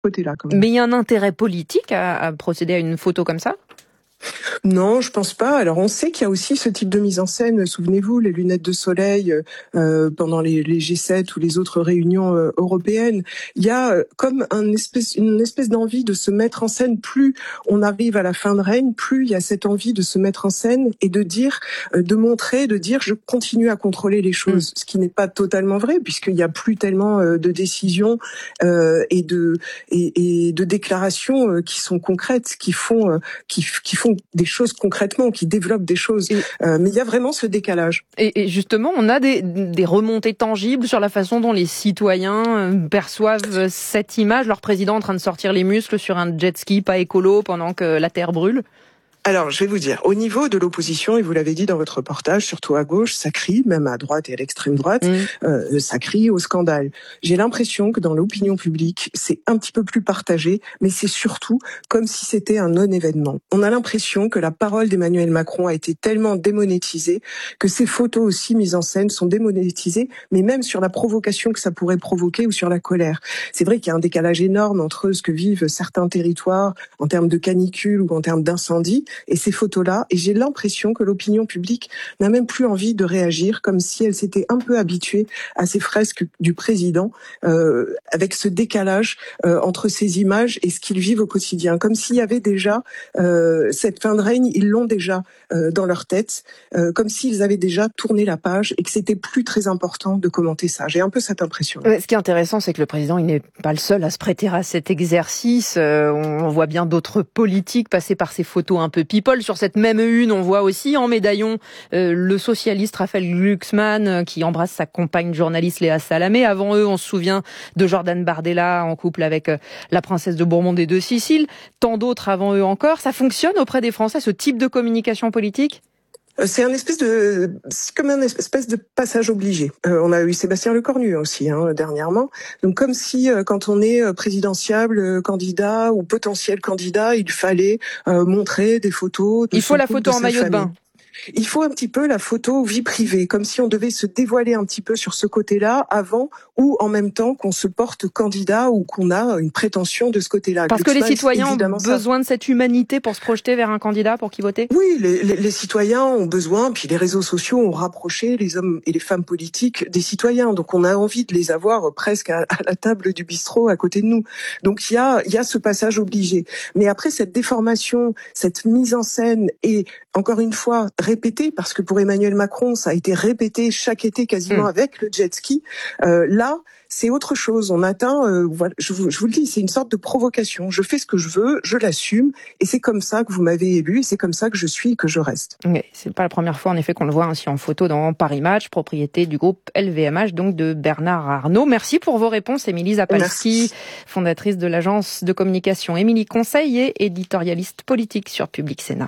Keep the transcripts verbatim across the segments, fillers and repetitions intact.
côté-là. Quand même. Mais il y a un intérêt politique à, à procéder à une photo comme ça ? Non, je pense pas. Alors, on sait qu'il y a aussi ce type de mise en scène. Souvenez-vous, les lunettes de soleil euh, pendant les, les G sept ou les autres réunions euh, européennes. Il y a euh, comme un espèce, une espèce d'envie de se mettre en scène. Plus on arrive à la fin de règne, plus il y a cette envie de se mettre en scène et de dire, euh, de montrer, de dire, je continue à contrôler les choses. Mmh. Ce qui n'est pas totalement vrai, puisqu'il y a plus tellement euh, de décisions euh, et de et, et de déclarations euh, qui sont concrètes, qui font euh, qui, qui font des choses concrètement, qui développent des choses. Et, euh, mais il y a vraiment ce décalage. Et, et justement, on a des, des remontées tangibles sur la façon dont les citoyens perçoivent cette image, leur président en train de sortir les muscles sur un jet ski pas écolo pendant que la terre brûle. Alors, je vais vous dire, au niveau de l'opposition, et vous l'avez dit dans votre reportage, surtout à gauche, ça crie, même à droite et à l'extrême droite, mmh. euh, ça crie au scandale. J'ai l'impression que dans l'opinion publique, c'est un petit peu plus partagé, mais c'est surtout comme si c'était un non-événement. On a l'impression que la parole d'Emmanuel Macron a été tellement démonétisée que ces photos aussi mises en scène sont démonétisées, mais même sur la provocation que ça pourrait provoquer ou sur la colère. C'est vrai qu'il y a un décalage énorme entre ce que vivent certains territoires en termes de canicule ou en termes d'incendie, et ces photos-là, et j'ai l'impression que l'opinion publique n'a même plus envie de réagir, comme si elle s'était un peu habituée à ces fresques du président, euh, avec ce décalage euh, entre ces images et ce qu'ils vivent au quotidien, comme s'il y avait déjà euh, cette fin de règne, ils l'ont déjà euh, dans leur tête, euh, comme s'ils avaient déjà tourné la page et que c'était plus très important de commenter ça. J'ai un peu cette impression. Ce qui est intéressant, c'est que le président, il n'est pas le seul à se prêter à cet exercice. Euh, on voit bien d'autres politiques passer par ces photos un peu people. Sur cette même une, on voit aussi en médaillon euh, le socialiste Raphaël Glucksmann euh, qui embrasse sa compagne journaliste Léa Salamé. Avant eux, on se souvient de Jordan Bardella en couple avec euh, la princesse de Bourbon des Deux Siciles. Tant d'autres avant eux encore. Ça fonctionne auprès des Français, ce type de communication politique ? C'est un espèce de, c'est comme un espèce de passage obligé. Euh, on a eu Sébastien Lecornu aussi hein, dernièrement. Donc comme si euh, quand on est présidentiable, euh, candidat ou potentiel candidat, il fallait euh, montrer des photos. De il faut la couple, photo de en maillot famille. de bain. Il faut un petit peu la photo vie privée, comme si on devait se dévoiler un petit peu sur ce côté-là avant ou en même temps qu'on se porte candidat ou qu'on a une prétention de ce côté-là. Parce Glucksmann, que les citoyens ont besoin ça. de cette humanité pour se projeter vers un candidat pour qui voter ? Oui, les, les, les citoyens ont besoin, puis les réseaux sociaux ont rapproché les hommes et les femmes politiques des citoyens. Donc on a envie de les avoir presque à, à la table du bistrot à côté de nous. Donc il y a, il y a ce passage obligé. Mais après cette déformation, cette mise en scène et encore une fois répété, parce que pour Emmanuel Macron, ça a été répété chaque été quasiment mmh. avec le jet ski. Euh, là, c'est autre chose. On atteint, euh, voilà, je, vous, je vous le dis, c'est une sorte de provocation. Je fais ce que je veux, je l'assume, et c'est comme ça que vous m'avez élu, et c'est comme ça que je suis et que je reste. Oui, c'est pas la première fois en effet qu'on le voit ainsi en photo dans Paris Match, propriété du groupe L V M H, donc de Bernard Arnault. Merci pour vos réponses, Émilie Zapalski, fondatrice de l'agence de communication Émilie Conseil et éditorialiste politique sur Public Sénat.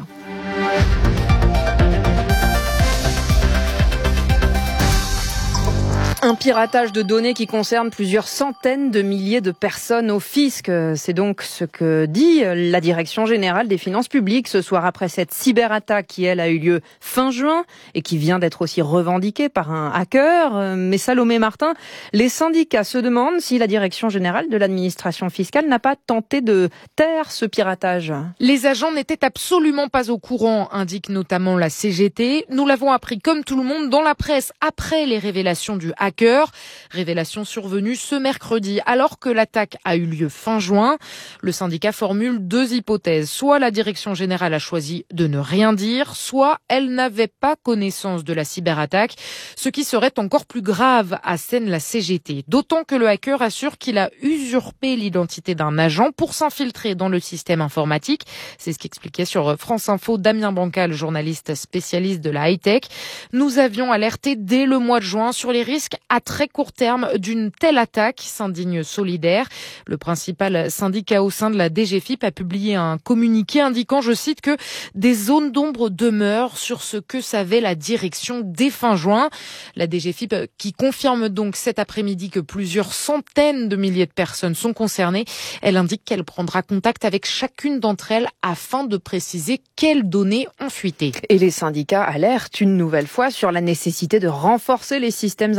Un piratage de données qui concerne plusieurs centaines de milliers de personnes au fisc. C'est donc ce que dit la Direction générale des finances publiques ce soir après cette cyberattaque qui, elle, a eu lieu fin juin et qui vient d'être aussi revendiquée par un hacker. Mais Salomé Martin, les syndicats se demandent si la Direction générale de l'administration fiscale n'a pas tenté de taire ce piratage. Les agents n'étaient absolument pas au courant, indique notamment la C G T. Nous l'avons appris comme tout le monde dans la presse après les révélations du hacker. Révélation survenue ce mercredi alors que l'attaque a eu lieu fin juin. Le syndicat formule deux hypothèses. Soit la direction générale a choisi de ne rien dire, soit elle n'avait pas connaissance de la cyberattaque, ce qui serait encore plus grave, assène la C G T. D'autant que le hacker assure qu'il a usurpé l'identité d'un agent pour s'infiltrer dans le système informatique. C'est ce qu'expliquait sur France Info Damien Bancal, journaliste spécialiste de la high-tech. Nous avions alerté dès le mois de juin sur les risques à très court terme d'une telle attaque, s'indigne Solidaire. Le principal syndicat au sein de la D G F I P a publié un communiqué indiquant, je cite, que des zones d'ombre demeurent sur ce que savait la direction dès fin juin. La D G F I P qui confirme donc cet après-midi que plusieurs centaines de milliers de personnes sont concernées. Elle indique qu'elle prendra contact avec chacune d'entre elles afin de préciser quelles données ont fuité. Et les syndicats alertent une nouvelle fois sur la nécessité de renforcer les systèmes informatiques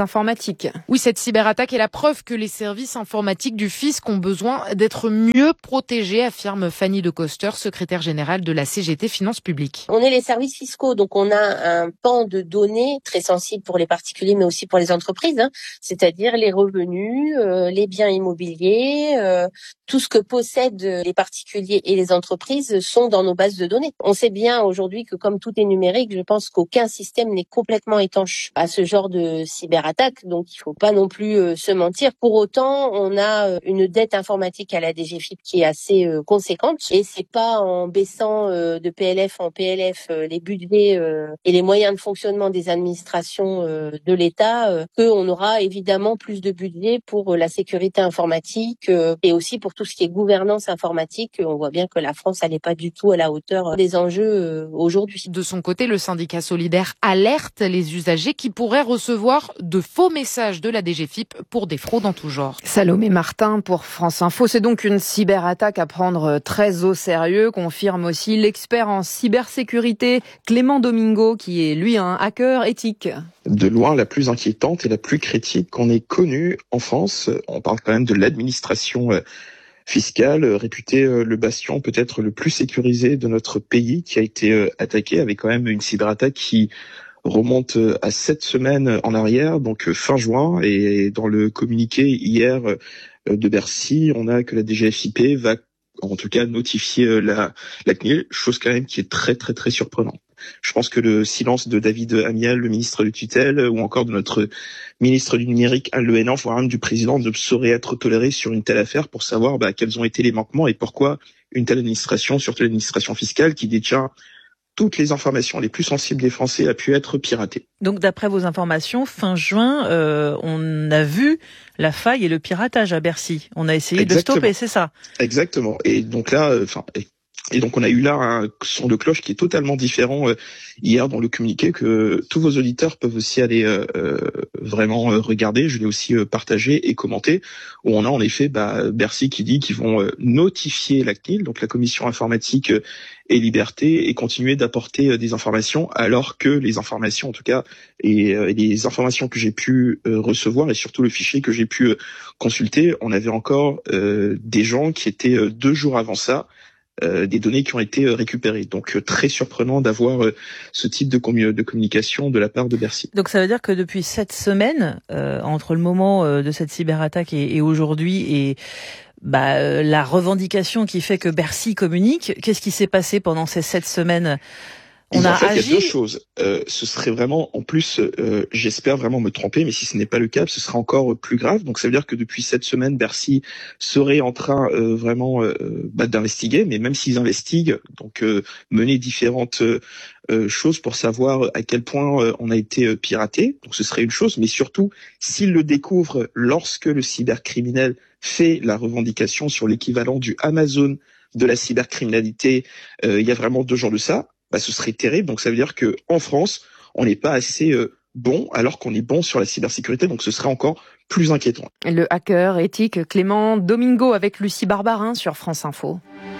éthique. Oui, cette cyberattaque est la preuve que les services informatiques du fisc ont besoin d'être mieux protégés, affirme Fanny De Coster, secrétaire générale de la C G T Finances Publiques. On est les services fiscaux, donc on a un pan de données très sensible pour les particuliers, mais aussi pour les entreprises, hein, c'est-à-dire les revenus, euh, les biens immobiliers, euh, tout ce que possèdent les particuliers et les entreprises sont dans nos bases de données. On sait bien aujourd'hui que comme tout est numérique, je pense qu'aucun système n'est complètement étanche à ce genre de cyberattaque, donc il faut pas non plus euh, se mentir. Pour autant, on a euh, une dette informatique à la D G F I P qui est assez euh, conséquente, et c'est pas en baissant euh, de P L F en P L F euh, les budgets euh, et les moyens de fonctionnement des administrations euh, de l'État euh, qu'on aura évidemment plus de budget pour euh, la sécurité informatique euh, et aussi pour tout ce qui est gouvernance informatique. On voit bien que la France elle n'est pas du tout à la hauteur des enjeux euh, aujourd'hui. De son côté, le syndicat solidaire alerte les usagers qui pourraient recevoir de faux messages de la D G F I P pour des fraudes en tout genre. Salomé Martin pour France Info. C'est donc une cyberattaque à prendre très au sérieux, confirme aussi l'expert en cybersécurité Clément Domingo, qui est lui un hacker éthique. De loin la plus inquiétante et la plus critique qu'on ait connue en France. On parle quand même de l'administration fiscale, réputée le bastion peut-être le plus sécurisé de notre pays, qui a été attaqué avec quand même une cyberattaque qui remonte à sept semaines en arrière, donc fin juin. Et dans le communiqué hier de Bercy, on a que la D G F I P va en tout cas notifier la, la C N I L, chose quand même qui est très très très surprenante. Je pense que le silence de David Amiel, le ministre de tutelle, ou encore de notre ministre du numérique, Anne Le Hénaff, voire même du président, ne saurait être toléré sur une telle affaire pour savoir bah, quels ont été les manquements et pourquoi une telle administration, surtout l'administration fiscale, qui détient toutes les informations les plus sensibles des Français, a pu être piratée. Donc d'après vos informations, fin juin, euh, on a vu la faille et le piratage à Bercy. On a essayé Exactement. de stopper, c'est ça? Exactement. Et donc là, enfin... Euh, Et donc on a eu là un son de cloche qui est totalement différent euh, hier dans le communiqué que tous vos auditeurs peuvent aussi aller euh, vraiment euh, regarder. Je l'ai aussi euh, partagé et commenté, où on a en effet bah, Bercy qui dit qu'ils vont euh, notifier la C N I L, donc la Commission informatique euh, et liberté, et continuer d'apporter euh, des informations, alors que les informations en tout cas et euh, les informations que j'ai pu euh, recevoir et surtout le fichier que j'ai pu euh, consulter, on avait encore euh, des gens qui étaient euh, deux jours avant ça. Euh, des données qui ont été euh, récupérées. Donc euh, très surprenant d'avoir euh, ce type de, commu- de communication de la part de Bercy. Donc ça veut dire que depuis sept semaines, euh, entre le moment euh, de cette cyberattaque et, et aujourd'hui, et bah, euh, la revendication qui fait que Bercy communique, qu'est-ce qui s'est passé pendant ces sept semaines ? On Et a en fait, agi... il y a deux choses. Euh, ce serait vraiment, en plus, euh, j'espère vraiment me tromper, mais si ce n'est pas le cas, ce sera encore plus grave. Donc ça veut dire que depuis cette semaine, Bercy serait en train euh, vraiment euh, bah, d'investiguer, mais même s'ils investiguent, donc euh, mener différentes euh, choses pour savoir à quel point euh, on a été euh, piraté. Donc ce serait une chose, mais surtout, s'ils le découvrent lorsque le cybercriminel fait la revendication sur l'équivalent du Amazon de la cybercriminalité, euh, il y a vraiment deux jours de ça. Bah, ce serait terrible. Donc ça veut dire que en France, on n'est pas assez euh, bon, alors qu'on est bon sur la cybersécurité. Donc ce serait encore plus inquiétant. Le hacker éthique Clément Domingo avec Lucie Barbarin sur France Info.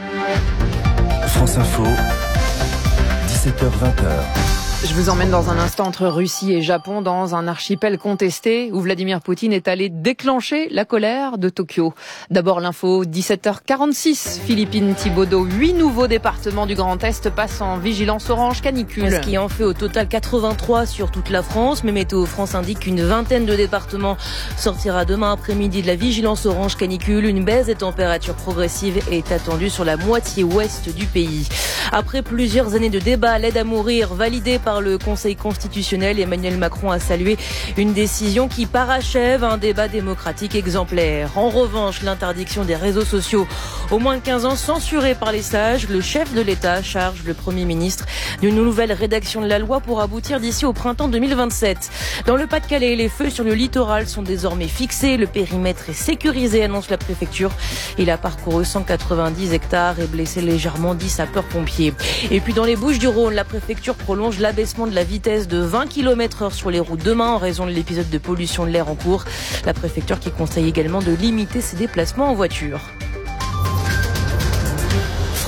France Info, dix-sept heures vingt. Je vous emmène dans un instant entre Russie et Japon, dans un archipel contesté où Vladimir Poutine est allé déclencher la colère de Tokyo. D'abord l'info, dix-sept heures quarante-six, Philippine Thibaudot. Huit nouveaux départements du Grand Est passent en vigilance orange canicule. Ce qui en fait au total quatre-vingt-trois sur toute la France. Mais Météo France indique qu'une vingtaine de départements sortira demain après-midi de la vigilance orange canicule. Une baisse des températures progressives est attendue sur la moitié ouest du pays. Après plusieurs années de débats, l'aide à mourir validée par le Conseil constitutionnel, Emmanuel Macron a salué une décision qui parachève un débat démocratique exemplaire. En revanche, l'interdiction des réseaux sociaux au moins de quinze ans censurée par les sages, le chef de l'État charge le Premier ministre d'une nouvelle rédaction de la loi pour aboutir d'ici au printemps deux mille vingt-sept. Dans le Pas-de-Calais, les feux sur le littoral sont désormais fixés. Le périmètre est sécurisé, annonce la préfecture. Il a parcouru cent quatre-vingt-dix hectares et blessé légèrement dix sapeurs-pompiers. Et puis dans les Bouches-du-Rhône, la préfecture prolonge l'abaissement de la vitesse de vingt kilomètres heure sur les routes demain en raison de l'épisode de pollution de l'air en cours. La préfecture qui conseille également de limiter ses déplacements en voiture.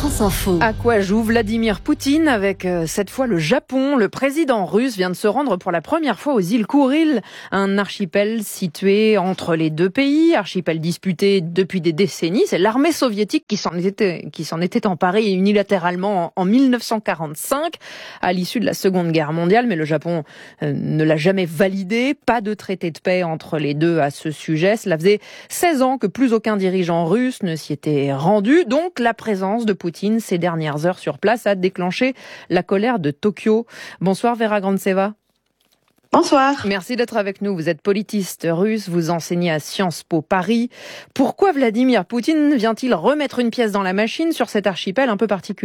France Info. À quoi joue Vladimir Poutine avec euh, cette fois le Japon? Le président russe vient de se rendre pour la première fois aux îles Kouriles, un archipel situé entre les deux pays, archipel disputé depuis des décennies. C'est l'armée soviétique qui s'en était, qui s'en était emparée unilatéralement en, en mille neuf cent quarante-cinq, à l'issue de la Seconde Guerre mondiale, mais le Japon euh, ne l'a jamais validé. Pas de traité de paix entre les deux à ce sujet. Cela faisait seize ans que plus aucun dirigeant russe ne s'y était rendu, donc la présence de Poutine ces dernières heures sur place a déclenché la colère de Tokyo. Bonsoir Vera Grantseva. Bonsoir. Merci d'être avec nous. Vous êtes politiste russe, vous enseignez à Sciences Po Paris. Pourquoi Vladimir Poutine vient-il remettre une pièce dans la machine sur cet archipel un peu particulier ?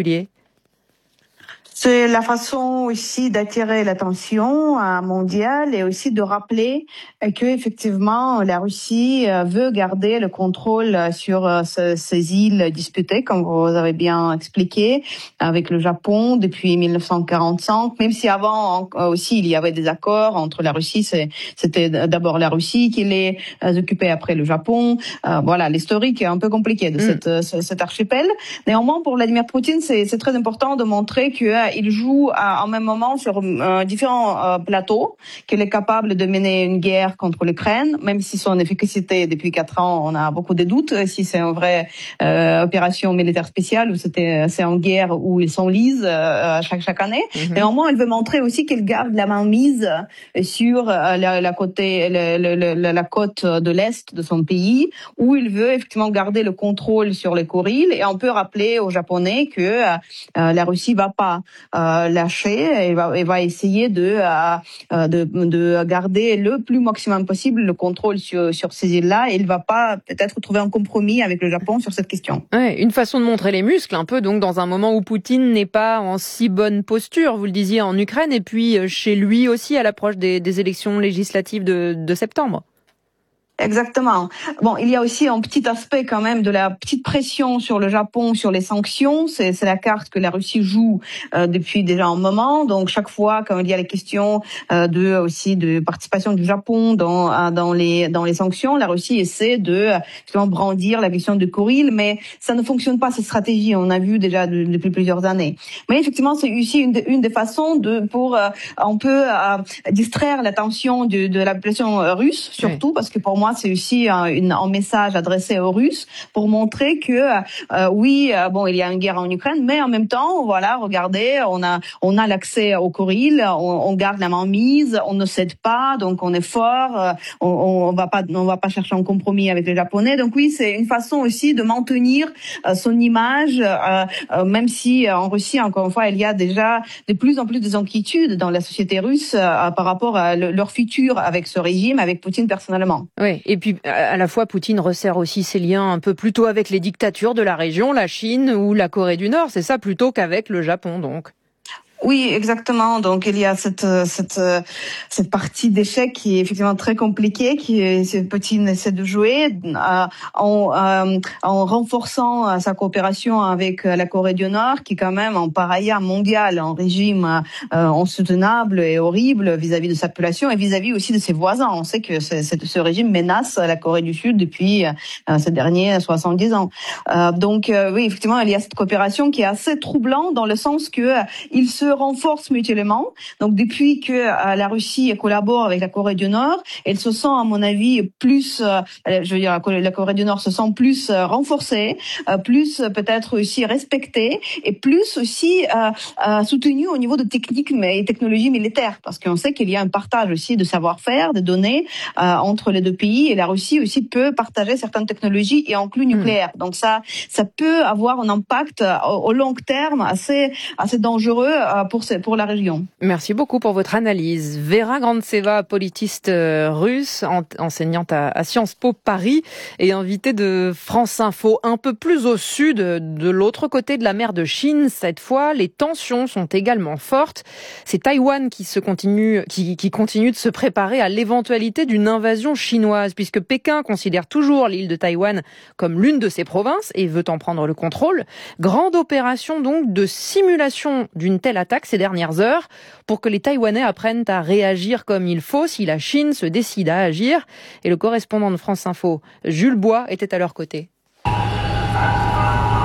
C'est la façon aussi d'attirer l'attention mondiale et aussi de rappeler que effectivement la Russie veut garder le contrôle sur ces îles disputées, comme vous avez bien expliqué, avec le Japon depuis mille neuf cent quarante-cinq. Même si avant aussi il y avait des accords entre la Russie, c'était d'abord la Russie qui les occupait après le Japon. Voilà, l'historique est un peu compliqué de cette, mm. cet archipel. Néanmoins, pour Vladimir Poutine, c'est, c'est très important de montrer que il joue à, en même moment sur euh, différents euh, plateaux, qu'il est capable de mener une guerre contre l'Ukraine, même si son efficacité depuis quatre ans, on a beaucoup de doutes, si c'est une vraie euh, opération militaire spéciale ou c'était c'est une guerre où ils s'enlisent euh, chaque chaque année. Mm-hmm. Néanmoins, elle veut montrer aussi qu'elle garde la main mise sur euh, la, la côté le, le, le, la côte de l'est de son pays, où il veut effectivement garder le contrôle sur les Kouriles. Et on peut rappeler aux Japonais que euh, la Russie va pas Euh, lâcher et va, et va essayer de, euh, de de garder le plus maximum possible le contrôle sur sur ces îles-là. Et il va pas peut-être trouver un compromis avec le Japon sur cette question. Ouais, une façon de montrer les muscles un peu, donc dans un moment où Poutine n'est pas en si bonne posture, vous le disiez, en Ukraine, et puis chez lui aussi à l'approche des, des élections législatives de, de septembre. Exactement. Bon, il y a aussi un petit aspect quand même de la petite pression sur le Japon, sur les sanctions. C'est, c'est la carte que la Russie joue euh, depuis déjà un moment. Donc chaque fois quand il y a les questions euh, de aussi de participation du Japon dans dans les dans les sanctions, la Russie essaie de justement brandir la question de Kouril, mais ça ne fonctionne pas cette stratégie. On a vu déjà de, depuis plusieurs années. Mais effectivement, c'est aussi une de, une des façons de pour euh, on peut euh, distraire l'attention de, de la population russe, surtout oui. Parce que pour moi c'est aussi un, une, un message adressé aux Russes pour montrer que euh, oui, euh, bon, il y a une guerre en Ukraine, mais en même temps, voilà, regardez, on a on a l'accès aux Kouriles, on, on garde la main mise, on ne cède pas, donc on est fort, euh, on, on va pas on va pas chercher un compromis avec les Japonais. Donc oui, c'est une façon aussi de maintenir euh, son image, euh, euh, même si euh, en Russie, encore une fois, il y a déjà de plus en plus des inquiétudes dans la société russe euh, par rapport à le, leur futur avec ce régime, avec Poutine personnellement. Oui. Et puis, à la fois, Poutine resserre aussi ses liens un peu plutôt avec les dictatures de la région, la Chine ou la Corée du Nord. C'est ça plutôt qu'avec le Japon, donc. Oui, exactement. Donc il y a cette cette cette partie d'échec qui est effectivement très compliquée, qui Poutine essaie de jouer euh, en euh, en renforçant sa coopération avec la Corée du Nord, qui est quand même en paria mondial, un régime euh, insoutenable et horrible vis-à-vis de sa population et vis-à-vis aussi de ses voisins. On sait que ce, ce régime menace la Corée du Sud depuis euh, ces derniers soixante-dix ans. Euh, donc euh, oui, effectivement, il y a cette coopération qui est assez troublante dans le sens que euh, il se renforcent mutuellement. Donc depuis que euh, la Russie collabore avec la Corée du Nord, elle se sent, à mon avis, plus, euh, je veux dire, la Corée du Nord se sent plus euh, renforcée, euh, plus euh, peut-être aussi respectée et plus aussi euh, euh, soutenue au niveau de techniques et technologies militaires, parce qu'on sait qu'il y a un partage aussi de savoir-faire, de données euh, entre les deux pays, et la Russie aussi peut partager certaines technologies et inclus nucléaires. Donc ça, ça peut avoir un impact au, au long terme assez, assez dangereux euh, Pour, pour la région. Merci beaucoup pour votre analyse. Vera Grantseva, politiste russe, enseignante à, à Sciences Po Paris et invitée de France Info. Un peu plus au sud, de l'autre côté de la mer de Chine, cette fois, les tensions sont également fortes. C'est Taïwan qui, se continue, qui, qui continue de se préparer à l'éventualité d'une invasion chinoise, puisque Pékin considère toujours l'île de Taïwan comme l'une de ses provinces et veut en prendre le contrôle. Grande opération donc de simulation d'une telle attaque ces dernières heures pour que les Taïwanais apprennent à réagir comme il faut si la Chine se décide à agir. Et le correspondant de France Info, Jules Bois, était à leur côté.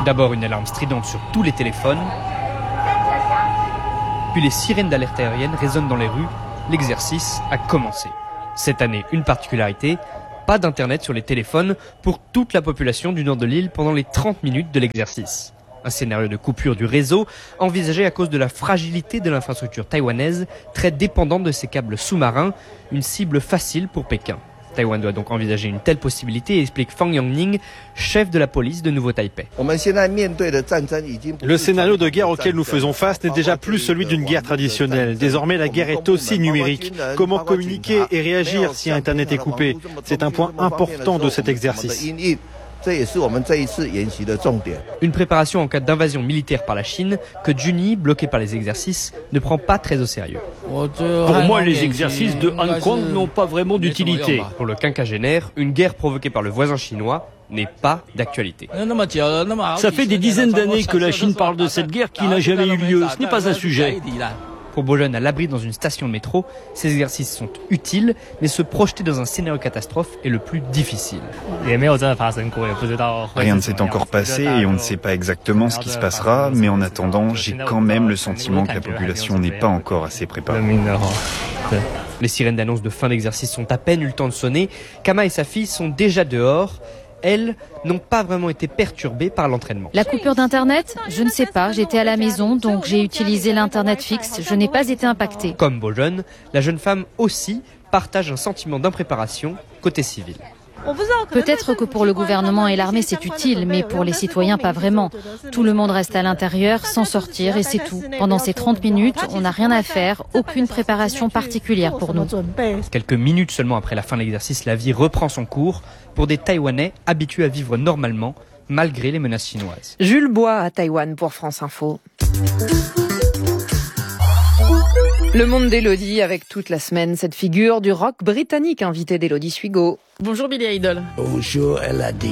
D'abord une alarme stridente sur tous les téléphones, puis les sirènes d'alerte aérienne résonnent dans les rues. L'exercice a commencé. Cette année, une particularité, pas d'internet sur les téléphones pour toute la population du nord de l'île pendant les trente minutes de l'exercice. Un scénario de coupure du réseau envisagé à cause de la fragilité de l'infrastructure taïwanaise, très dépendante de ses câbles sous-marins, une cible facile pour Pékin. Taïwan doit donc envisager une telle possibilité, explique Fang Yongning, chef de la police de Nouveau-Taipei. Le scénario de guerre auquel nous faisons face n'est déjà plus celui d'une guerre traditionnelle. Désormais, la guerre est aussi numérique. Comment communiquer et réagir si Internet est coupé? C'est un point important de cet exercice. Une préparation en cas d'invasion militaire par la Chine que Juni, bloqué par les exercices, ne prend pas très au sérieux. Pour moi, les exercices de Hong Kong n'ont pas vraiment d'utilité. Pour le quinquagénaire, une guerre provoquée par le voisin chinois n'est pas d'actualité. Ça fait des dizaines d'années que la Chine parle de cette guerre qui n'a jamais eu lieu. Ce n'est pas un sujet. Pour Bojan, à l'abri dans une station de métro, ces exercices sont utiles, mais se projeter dans un scénario catastrophe est le plus difficile. Rien ne s'est encore passé et on ne sait pas exactement ce qui se passera, mais en attendant, j'ai quand même le sentiment que la population n'est pas encore assez préparée. Les sirènes d'annonce de fin d'exercice sont à peine eu le temps de sonner. Kama et sa fille sont déjà dehors. Elles n'ont pas vraiment été perturbées par l'entraînement. La coupure d'Internet, je ne sais pas, j'étais à la maison, donc j'ai utilisé l'Internet fixe, je n'ai pas été impactée. Comme Bojan, la jeune femme aussi partage un sentiment d'impréparation côté civil. Peut-être que pour le gouvernement et l'armée c'est utile, mais pour les citoyens pas vraiment. Tout le monde reste à l'intérieur sans sortir et c'est tout. Pendant ces trente minutes, on n'a rien à faire, aucune préparation particulière pour nous. Quelques minutes seulement après la fin de l'exercice, la vie reprend son cours pour des Taïwanais habitués à vivre normalement malgré les menaces chinoises. Jules Bois à Taïwan pour France Info. Le monde d'Élodie avec toute la semaine cette figure du rock britannique invité d'Élodie Suigo. Bonjour Billy Idol. Bonjour Elodie.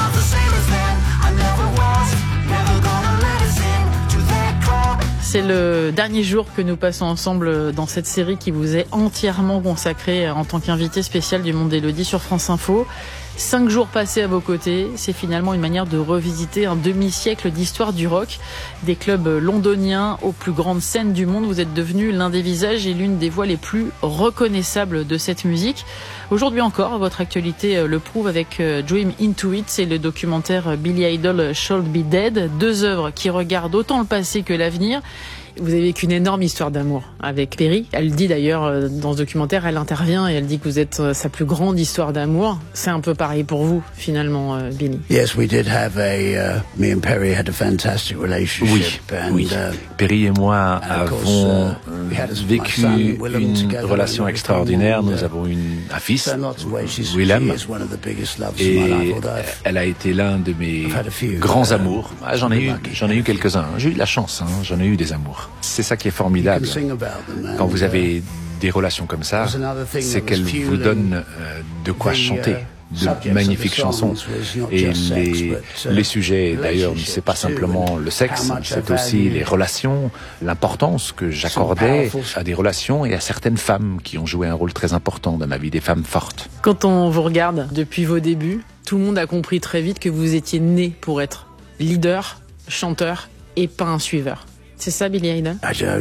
C'est le dernier jour que nous passons ensemble dans cette série qui vous est entièrement consacrée en tant qu'invité spécial du monde d'Élodie sur France Info. Cinq jours passés à vos côtés, c'est finalement une manière de revisiter un demi-siècle d'histoire du rock. Des clubs londoniens aux plus grandes scènes du monde, vous êtes devenu l'un des visages et l'une des voix les plus reconnaissables de cette musique. Aujourd'hui encore, votre actualité le prouve avec Dream Into It, c'est le documentaire Billy Idol Should Be Dead, deux œuvres qui regardent autant le passé que l'avenir. Vous avez vécu une énorme histoire d'amour avec Perry. Elle dit d'ailleurs dans ce documentaire, elle intervient et elle dit que vous êtes sa plus grande histoire d'amour. C'est un peu pareil pour vous finalement, Billy. Yes, we did have a. Uh, me and Perry had a fantastic relationship. Oui, and, oui. Uh, Perry et moi avons vécu une relation extraordinaire. Nous avons une, un fils, Willem, et elle a été l'un de mes grands amours. Ah, j'en ai eu, j'en ai eu quelques-uns. J'ai eu de la chance, hein. J'en ai eu des amours. C'est ça qui est formidable. Quand vous avez des relations comme ça, c'est qu'elles vous donnent de quoi chanter, de magnifiques chansons. Et les, les sujets, d'ailleurs, c'est pas simplement le sexe, c'est aussi les relations, l'importance que j'accordais à des relations et à certaines femmes qui ont joué un rôle très important dans ma vie, des femmes fortes. Quand on vous regarde depuis vos débuts, tout le monde a compris très vite que vous étiez né pour être leader, chanteur et pas un suiveur. C'est ça, Billy Idol?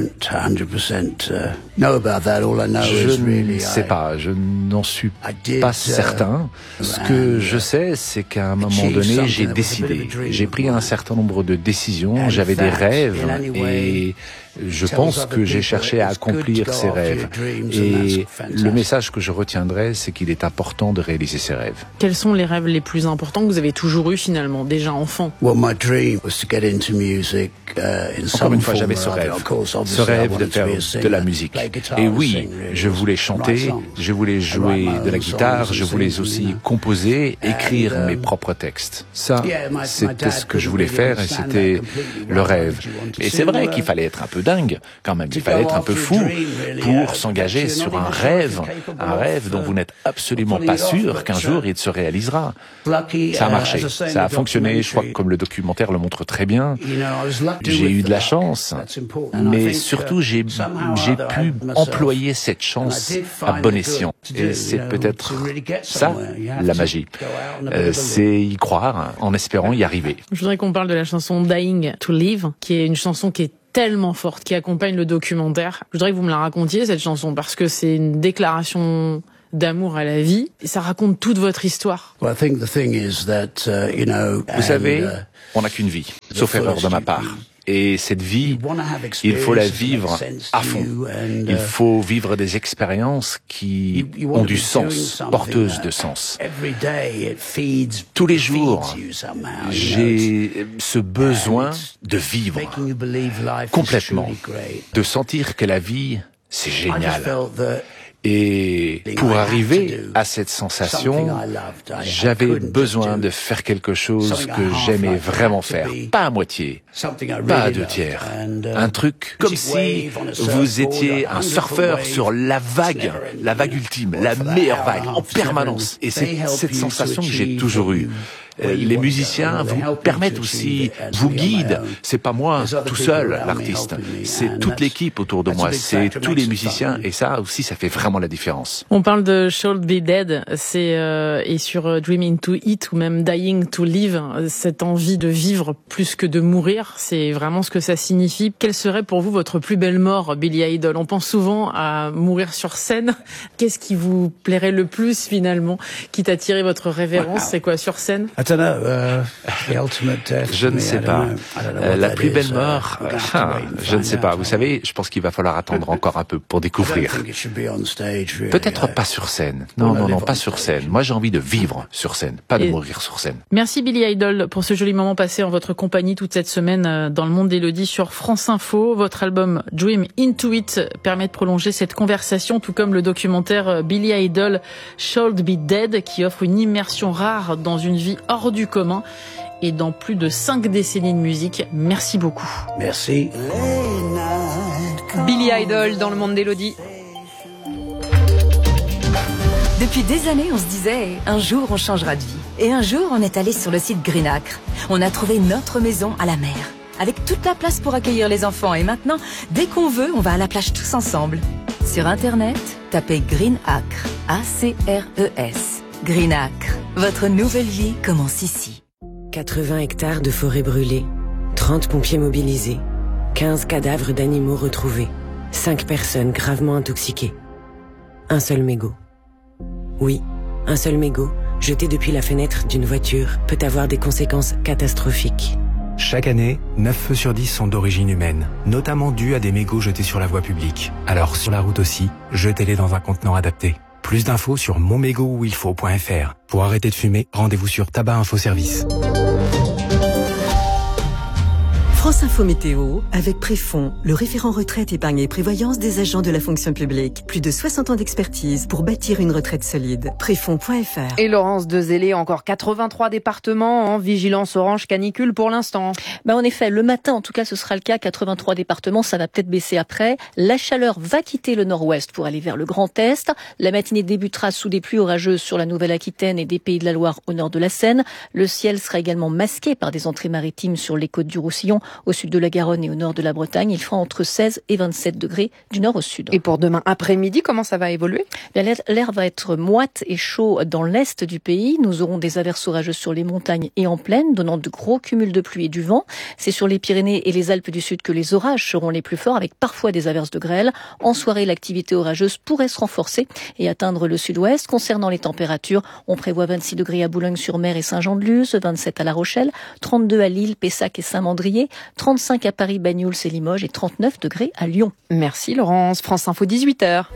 Je ne sais pas, je n'en suis pas certain. Ce que je sais, c'est qu'à un moment donné, j'ai décidé. J'ai pris un certain nombre de décisions, j'avais des rêves et je pense que j'ai cherché à accomplir ces rêves. Et le message que je retiendrai, c'est qu'il est important de réaliser ses rêves. Quels sont les rêves les plus importants que vous avez toujours eus finalement, déjà enfant? Encore une fois, j'avais ce rêve, ce rêve de faire de la musique. Et oui, je voulais chanter, je voulais jouer de la guitare, je voulais aussi composer, écrire mes propres textes. Ça, c'était ce que je voulais faire et c'était le rêve. Et c'est vrai qu'il fallait être un peu dingue dingue quand même. Il fallait être un peu fou pour s'engager sur un rêve, un rêve dont vous n'êtes absolument pas sûr qu'un jour il se réalisera. Ça a marché, ça a fonctionné. Je crois que comme le documentaire le montre très bien, j'ai eu de la chance, mais surtout j'ai j'ai pu employer cette chance à bon escient. Et c'est peut-être ça la magie. Euh, c'est y croire en espérant y arriver. Je voudrais qu'on parle de la chanson Dying to Live, qui est une chanson qui est tellement forte, qui accompagne le documentaire. Je voudrais que vous me la racontiez, cette chanson, parce que c'est une déclaration d'amour à la vie. Et ça raconte toute votre histoire. Vous savez, on n'a qu'une vie, sauf erreur de ma part. Et cette vie, il faut la vivre à fond. Il faut vivre des expériences qui ont du sens, porteuses de sens. Tous les jours, j'ai ce besoin de vivre complètement, de sentir que la vie, c'est génial. Et pour arriver à cette sensation, j'avais besoin de faire quelque chose que j'aimais vraiment faire. Pas à moitié, pas à deux tiers. Un truc comme si vous étiez un surfeur sur la vague, la vague ultime, la meilleure vague, en permanence. Et c'est cette sensation que j'ai toujours eue. Les musiciens vous permettent aussi, vous guident. C'est pas moi tout seul, l'artiste. C'est toute l'équipe autour de moi. C'est tous les musiciens. Et ça aussi, ça fait vraiment la différence. On parle de Should Be Dead. C'est, euh, et sur Dreaming to Eat ou même Dying to Live, cette envie de vivre plus que de mourir. C'est vraiment ce que ça signifie. Quelle serait pour vous votre plus belle mort, Billy Idol? On pense souvent à mourir sur scène. Qu'est-ce qui vous plairait le plus finalement, qui t'attirait votre révérence? C'est quoi sur scène? Je ne sais pas. Euh, la plus belle mort, euh, je ne sais pas. Vous savez, je pense qu'il va falloir attendre encore un peu pour découvrir. Peut-être pas sur scène. Non, non, non, pas sur scène. Moi, j'ai envie de vivre sur scène, pas de mourir sur scène. Merci Billy Idol pour ce joli moment passé en votre compagnie toute cette semaine dans le monde d'Élodie sur France Info. Votre album Dream Into It permet de prolonger cette conversation, tout comme le documentaire Billy Idol Should Be Dead, qui offre une immersion rare dans une vie hors du commun et dans plus de cinq décennies de musique. Merci beaucoup. Merci. Billy Idol dans le monde d'Élodie. Depuis des années, on se disait, un jour on changera de vie. Et un jour, on est allé sur le site Greenacre. On a trouvé notre maison à la mer, avec toute la place pour accueillir les enfants. Et maintenant, dès qu'on veut, on va à la plage tous ensemble. Sur Internet, tapez Greenacre, A C R E S. Greenacre, votre nouvelle vie commence ici. quatre-vingts hectares de forêt brûlée, trente pompiers mobilisés, quinze cadavres d'animaux retrouvés, cinq personnes gravement intoxiquées. Un seul mégot. Oui, un seul mégot, jeté depuis la fenêtre d'une voiture, peut avoir des conséquences catastrophiques. Chaque année, neuf feux sur dix sont d'origine humaine, notamment dus à des mégots jetés sur la voie publique. Alors sur la route aussi, jetez-les dans un contenant adapté. Plus d'infos sur mon mégot où il faut point f r. Pour arrêter de fumer, rendez-vous sur Tabac Info Service. France Info Météo, avec Préfond, le référent retraite, épargne et prévoyance des agents de la fonction publique. Plus de soixante ans d'expertise pour bâtir une retraite solide. Préfond point f r. Et Laurence Dezélé, encore quatre-vingt-trois départements en vigilance orange canicule pour l'instant. Ben en effet, le matin, en tout cas, ce sera le cas. quatre-vingt-trois départements, ça va peut-être baisser après. La chaleur va quitter le nord-ouest pour aller vers le Grand Est. La matinée débutera sous des pluies orageuses sur la Nouvelle-Aquitaine et des Pays de la Loire au nord de la Seine. Le ciel sera également masqué par des entrées maritimes sur les côtes du Roussillon. Au sud de la Garonne et au nord de la Bretagne, il fera entre seize et vingt-sept degrés du nord au sud. Et pour demain après-midi, comment ça va évoluer? Bien, l'air va être moite et chaud dans l'est du pays. Nous aurons des averses orageuses sur les montagnes et en plaine, donnant de gros cumuls de pluie et du vent. C'est sur les Pyrénées et les Alpes du Sud que les orages seront les plus forts, avec parfois des averses de grêle. En soirée, l'activité orageuse pourrait se renforcer et atteindre le sud-ouest. Concernant les températures, on prévoit vingt-six degrés à Boulogne-sur-Mer et Saint-Jean-de-Luz, vingt-sept à La Rochelle, trente-deux à Lille, Pessac et Saint-Mandrier, trente-cinq à Paris, Banyuls et Limoges et trente-neuf degrés à Lyon. Merci Laurence. France Info, dix-huit heures.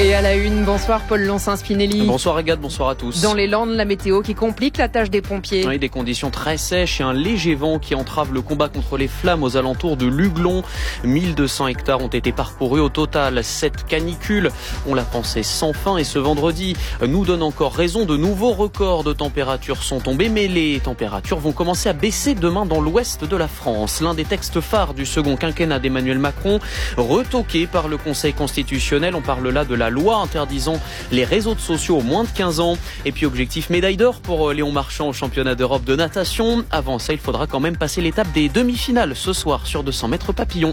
Et à la une, bonsoir Paul Lonsin-Spinelli. Bonsoir Agathe, bonsoir à tous. Dans les Landes, la météo qui complique la tâche des pompiers. Oui, des conditions très sèches et un léger vent qui entrave le combat contre les flammes aux alentours de Luglon. mille deux cents hectares ont été parcourus au total. Cette canicule, on l'a pensé sans fin et ce vendredi nous donne encore raison. De nouveaux records de température sont tombés, mais les températures vont commencer à baisser demain dans l'ouest de la France. L'un des textes phares du second quinquennat d'Emmanuel Macron, retoqué par le Conseil constitutionnel. On parle là de la loi interdisant les réseaux sociaux aux moins de quinze ans. Et puis objectif médaille d'or pour Léon Marchand au championnat d'Europe de natation. Avant ça, il faudra quand même passer l'étape des demi-finales ce soir sur deux cents mètres papillon.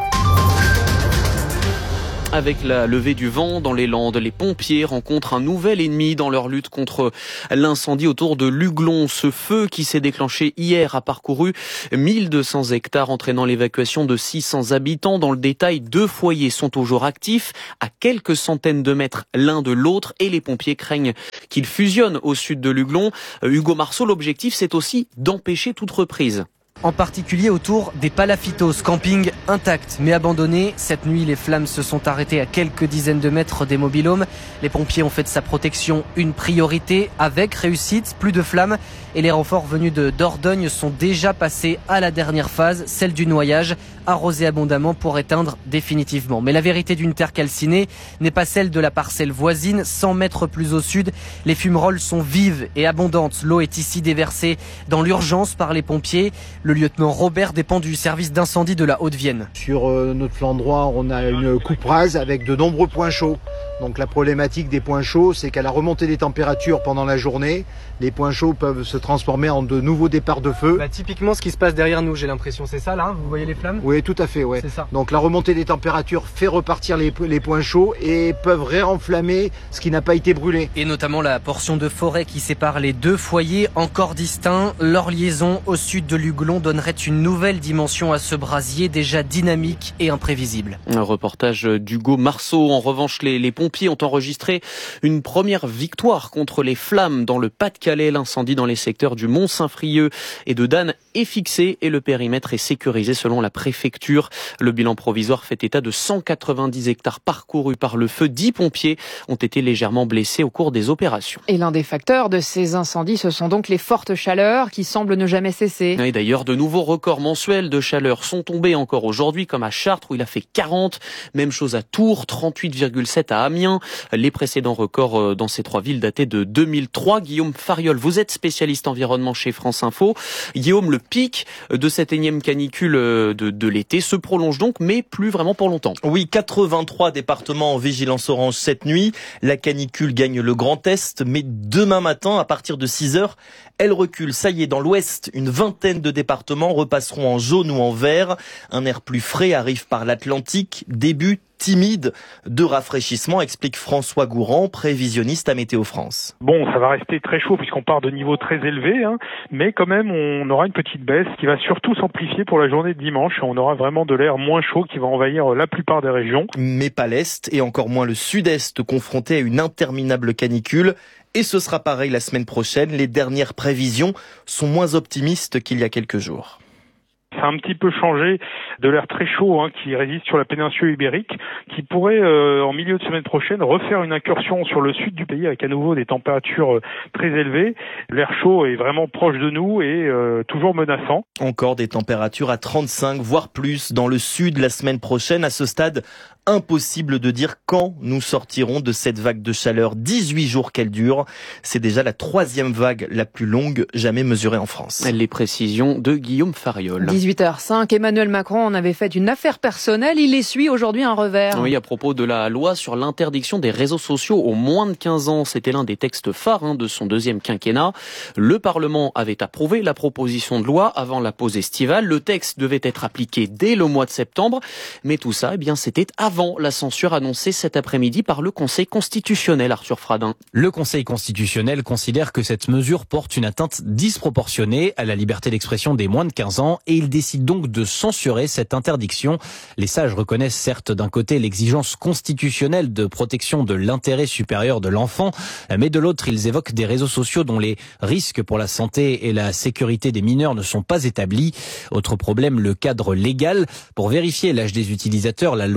Avec la levée du vent dans les Landes, les pompiers rencontrent un nouvel ennemi dans leur lutte contre l'incendie autour de Luglon. Ce feu qui s'est déclenché hier a parcouru mille deux cents hectares, entraînant l'évacuation de six cents habitants. Dans le détail, deux foyers sont toujours actifs, à quelques centaines de mètres l'un de l'autre, et les pompiers craignent qu'ils fusionnent au sud de Luglon. Hugo Marceau, l'objectif, c'est aussi d'empêcher toute reprise. En particulier autour des Palafitos, camping intact mais abandonné. Cette nuit, les flammes se sont arrêtées à quelques dizaines de mètres des mobil-homes. Les pompiers ont fait de sa protection une priorité, avec réussite, plus de flammes. Et les renforts venus de Dordogne sont déjà passés à la dernière phase, celle du noyage, arroser abondamment pour éteindre définitivement. Mais la vérité d'une terre calcinée n'est pas celle de la parcelle voisine. cent mètres plus au sud, les fumerolles sont vives et abondantes. L'eau est ici déversée dans l'urgence par les pompiers. Le lieutenant Robert dépend du service d'incendie de la Haute-Vienne. Sur euh, notre flanc droit, on a une coupe rase avec de nombreux points chauds. Donc la problématique des points chauds, c'est qu'à la remontée des températures pendant la journée, les points chauds peuvent se transformer en de nouveaux départs de feu. Bah, typiquement ce qui se passe derrière nous, j'ai l'impression, c'est ça là, hein, vous voyez les flammes ? Oui, tout à fait, ouais. C'est ça. Donc la remontée des températures fait repartir les, les points chauds et peuvent réenflammer ce qui n'a pas été brûlé. Et notamment la portion de forêt qui sépare les deux foyers encore distincts. Leur liaison au sud de Luglon donnerait une nouvelle dimension à ce brasier déjà dynamique et imprévisible. Un reportage d'Hugo Marceau. En revanche, les, les pompiers ont enregistré une première victoire contre les flammes dans le Pas-de-Calais. L'incendie dans les secteurs du Mont-Saint-Frieux et de Danne est fixé et le périmètre est sécurisé selon la préfecture. Le bilan provisoire fait état de cent quatre-vingt-dix hectares parcourus par le feu. dix pompiers ont été légèrement blessés au cours des opérations. Et l'un des facteurs de ces incendies, ce sont donc les fortes chaleurs qui semblent ne jamais cesser. Et d'ailleurs, de nouveaux records mensuels de chaleur sont tombés encore aujourd'hui, comme à Chartres où il a fait quarante. Même chose à Tours, trente-huit virgule sept à Amiens. Les précédents records dans ces trois villes dataient de deux mille trois. Guillaume Fariol, vous êtes spécialiste environnement chez France Info. Guillaume, le pic de cette énième canicule de, de l'été se prolonge donc, mais plus vraiment pour longtemps. Oui, quatre-vingt-trois départements en vigilance orange cette nuit. La canicule gagne le Grand Est, mais demain matin, à partir de six heures, elle recule. Ça y est, dans l'Ouest, une vingtaine de départements repasseront en jaune ou en vert. Un air plus frais arrive par l'Atlantique. Début timide de rafraîchissement, explique François Gourand, prévisionniste à Météo France. Bon, ça va rester très chaud puisqu'on part de niveaux très élevés, hein, mais quand même on aura une petite baisse qui va surtout s'amplifier pour la journée de dimanche. On aura vraiment de l'air moins chaud qui va envahir la plupart des régions. Mais pas l'Est et encore moins le Sud-Est, confronté à une interminable canicule. Et ce sera pareil la semaine prochaine. Les dernières prévisions sont moins optimistes qu'il y a quelques jours. Ça a un petit peu changé de l'air très chaud hein, qui résiste sur la péninsule ibérique, qui pourrait euh, en milieu de semaine prochaine refaire une incursion sur le sud du pays avec à nouveau des températures euh, très élevées. L'air chaud est vraiment proche de nous et euh, toujours menaçant. Encore des températures à trente-cinq voire plus dans le sud la semaine prochaine. À ce stade, impossible de dire quand nous sortirons de cette vague de chaleur. dix-huit jours qu'elle dure. C'est déjà la troisième vague la plus longue jamais mesurée en France. Les précisions de Guillaume Fariol. dix-huit heures cinq, Emmanuel Macron en avait fait une affaire personnelle. Il essuie aujourd'hui un revers. Oui, à propos de la loi sur l'interdiction des réseaux sociaux aux moins de quinze ans. C'était l'un des textes phares hein, de son deuxième quinquennat. Le Parlement avait approuvé la proposition de loi avant la pause estivale. Le texte devait être appliqué dès le mois de septembre. Mais tout ça, eh bien, c'était avant la censure annoncée cet après-midi par le Conseil constitutionnel, Arthur Fradin. Le Conseil constitutionnel considère que cette mesure porte une atteinte disproportionnée à la liberté d'expression des moins de quinze ans et il décide donc de censurer cette interdiction. Les sages reconnaissent certes d'un côté l'exigence constitutionnelle de protection de l'intérêt supérieur de l'enfant, mais de l'autre ils évoquent des réseaux sociaux dont les risques pour la santé et la sécurité des mineurs ne sont pas établis. Autre problème, le cadre légal. Pour vérifier l'âge des utilisateurs, la loi prévoit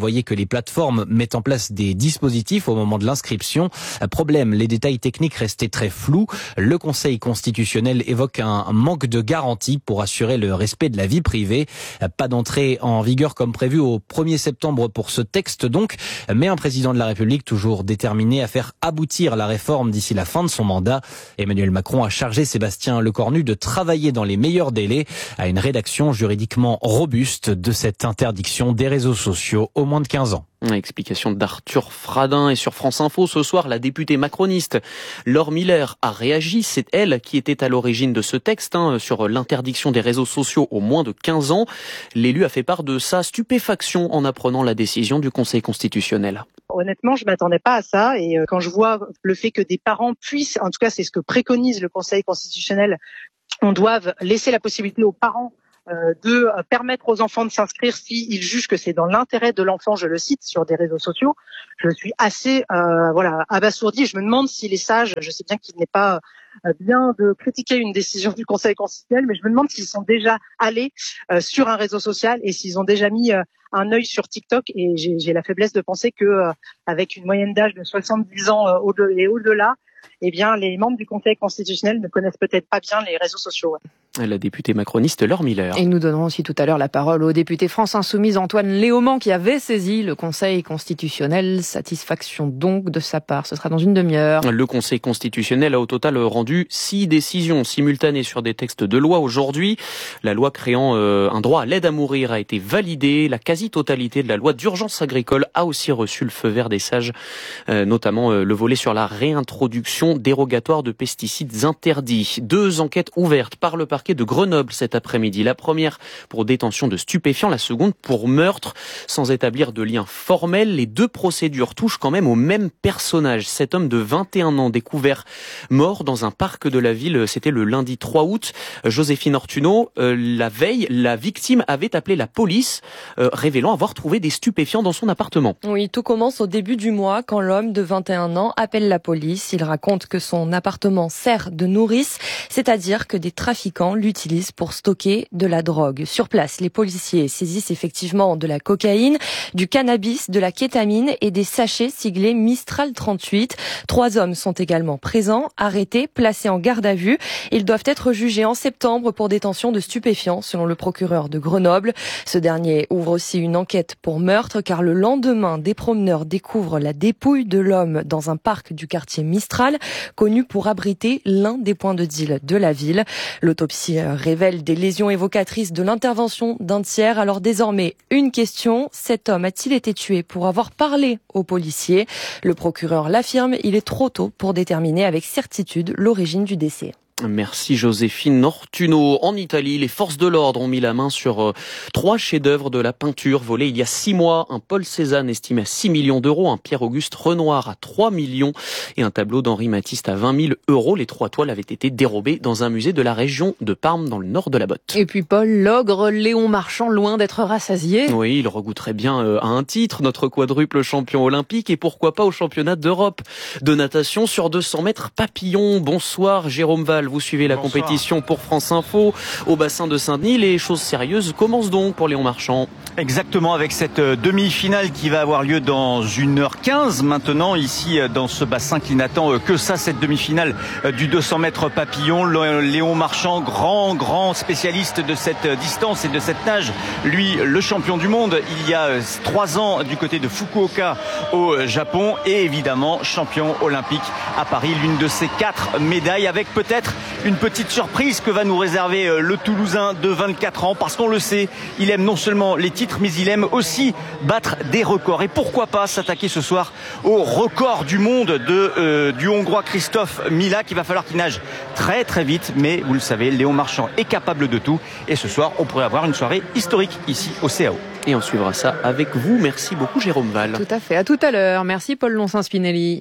prévoyait que les plateformes mettent en place des dispositifs au moment de l'inscription. Problème, les détails techniques restaient très flous. Le Conseil constitutionnel évoque un manque de garantie pour assurer le respect de la vie privée. Pas d'entrée en vigueur comme prévu au premier septembre pour ce texte donc, mais un président de la République toujours déterminé à faire aboutir la réforme d'ici la fin de son mandat. Emmanuel Macron a chargé Sébastien Lecornu de travailler dans les meilleurs délais à une rédaction juridiquement robuste de cette interdiction des réseaux sociaux aux moins de quinze ans. Explication d'Arthur Fradin. Et sur France Info, ce soir, la députée macroniste Laure Miller a réagi. C'est elle qui était à l'origine de ce texte hein, sur l'interdiction des réseaux sociaux aux moins de quinze ans. L'élu a fait part de sa stupéfaction en apprenant la décision du Conseil constitutionnel. Honnêtement, je m'attendais pas à ça. Et quand je vois le fait que des parents puissent, en tout cas c'est ce que préconise le Conseil constitutionnel, on doit laisser la possibilité aux parents de permettre aux enfants de s'inscrire s'ils jugent que c'est dans l'intérêt de l'enfant, je le cite, sur des réseaux sociaux. Je suis assez euh, voilà abasourdie. Je me demande s'il est sage. Je sais bien qu'il n'est pas bien de critiquer une décision du Conseil constitutionnel, mais je me demande s'ils sont déjà allés euh, sur un réseau social et s'ils ont déjà mis euh, un œil sur TikTok. Et j'ai, j'ai la faiblesse de penser que euh, avec une moyenne d'âge de soixante-dix ans euh, au-delà et au-delà, eh bien, les membres du Conseil constitutionnel ne connaissent peut-être pas bien les réseaux sociaux. La députée macroniste Laure Miller. Et nous donnerons aussi tout à l'heure la parole au député France Insoumise Antoine Léaumont qui avait saisi le Conseil constitutionnel. Satisfaction donc de sa part. Ce sera dans une demi-heure. Le Conseil constitutionnel a au total rendu six décisions simultanées sur des textes de loi aujourd'hui. La loi créant euh, un droit à l'aide à mourir a été validée. La quasi-totalité de la loi d'urgence agricole a aussi reçu le feu vert des sages, euh, notamment euh, le volet sur la réintroduction dérogatoire de pesticides interdits. Deux enquêtes ouvertes par le parquet de Grenoble cet après-midi. La première pour détention de stupéfiants, la seconde pour meurtre. Sans établir de lien formel, les deux procédures touchent quand même au même personnage. Cet homme de vingt et un ans découvert mort dans un parc de la ville, c'était le lundi trois août. Joséphine Ortuno, euh, la veille, la victime avait appelé la police, euh, révélant avoir trouvé des stupéfiants dans son appartement. Oui, tout commence au début du mois quand l'homme de vingt et un ans appelle la police. Il raconte que son appartement sert de nourrice, c'est-à-dire que des trafiquants l'utilisent pour stocker de la drogue. Sur place, les policiers saisissent effectivement de la cocaïne, du cannabis, de la kétamine et des sachets siglés Mistral trente-huit. Trois hommes sont également présents, arrêtés, placés en garde à vue. Ils doivent être jugés en septembre pour détention de stupéfiants, selon le procureur de Grenoble. Ce dernier ouvre aussi une enquête pour meurtre, car le lendemain, des promeneurs découvrent la dépouille de l'homme dans un parc du quartier Mistral, connu pour abriter l'un des points de deal de la ville. L'autopsie révèle des lésions évocatrices de l'intervention d'un tiers. Alors désormais, une question, cet homme a-t-il été tué pour avoir parlé aux policiers ? Le procureur l'affirme, il est trop tôt pour déterminer avec certitude l'origine du décès. Merci Joséphine Ortuno. En Italie, les forces de l'ordre ont mis la main sur euh, trois chefs-d'œuvre de la peinture volés il y a six mois. Un Paul Cézanne estimé à six millions d'euros, un Pierre-Auguste Renoir à trois millions et un tableau d'Henri Matisse à vingt mille euros. Les trois toiles avaient été dérobées dans un musée de la région de Parme, dans le nord de la Botte. Et puis Paul, l'ogre Léon Marchand, loin d'être rassasié. Oui, il regoutterait bien euh, à un titre, notre quadruple champion olympique, et pourquoi pas au championnat d'Europe de natation sur deux cents mètres papillon. Bonsoir Jérôme Val. Vous suivez la Bonsoir. Compétition pour France Info au bassin de Saint-Denis. Les choses sérieuses commencent donc pour Léon Marchand. Exactement, avec cette demi-finale qui va avoir lieu dans une heure quinze maintenant, ici dans ce bassin qui n'attend que ça, cette demi-finale du deux cents mètres papillon. Léon Marchand, grand, grand spécialiste de cette distance et de cette nage. Lui, le champion du monde il y a trois ans du côté de Fukuoka au Japon et évidemment champion olympique à Paris. L'une de ses quatre médailles avec peut-être une petite surprise que va nous réserver le Toulousain de vingt-quatre ans, parce qu'on le sait, il aime non seulement les titres, mais il aime aussi battre des records. Et pourquoi pas s'attaquer ce soir au record du monde de, euh, du Hongrois Christophe Mila, qu'il va falloir qu'il nage très très vite. Mais vous le savez, Léon Marchand est capable de tout. Et ce soir, on pourrait avoir une soirée historique ici au C A O. Et on suivra ça avec vous. Merci beaucoup Jérôme Val. Tout à fait, à tout à l'heure. Merci Paul Lonsin-Spinelli.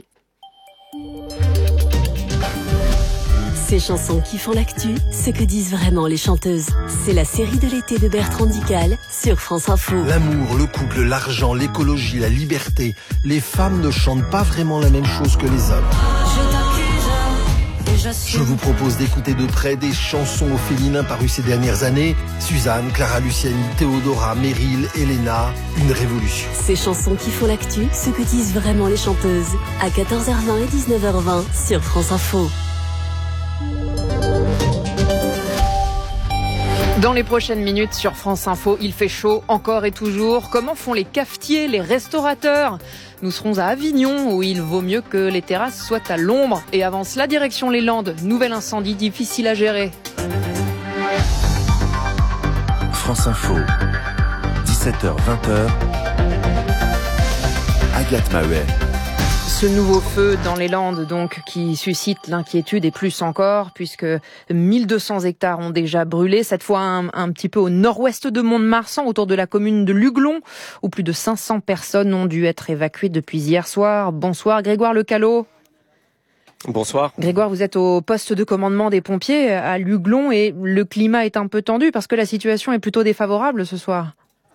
Ces chansons qui font l'actu, ce que disent vraiment les chanteuses. C'est la série de l'été de Bertrand Dical sur France Info. L'amour, le couple, l'argent, l'écologie, la liberté. Les femmes ne chantent pas vraiment la même chose que les hommes. Je t'accuse et Je vous propose d'écouter de près des chansons au féminin parues ces dernières années. Suzanne, Clara Luciani, Théodora, Meryl, Elena, une révolution. Ces chansons qui font l'actu, ce que disent vraiment les chanteuses. À quatorze heures vingt et dix-neuf heures vingt sur France Info. Dans les prochaines minutes sur France Info, il fait chaud encore et toujours. Comment font les cafetiers, les restaurateurs ? Nous serons à Avignon où il vaut mieux que les terrasses soient à l'ombre. Et avant cela, direction les Landes. Nouvel incendie difficile à gérer. France Info, dix-sept heures vingt. Agathe Mahouet. Ce nouveau feu dans les Landes, donc, qui suscite l'inquiétude et plus encore, puisque mille deux cents hectares ont déjà brûlé, cette fois un, un petit peu au nord-ouest de Mont-de-Marsan, autour de la commune de Luglon, où plus de cinq cents personnes ont dû être évacuées depuis hier soir. Bonsoir Grégoire Lecallot. Bonsoir. Grégoire, vous êtes au poste de commandement des pompiers à Luglon et le climat est un peu tendu parce que la situation est plutôt défavorable ce soir.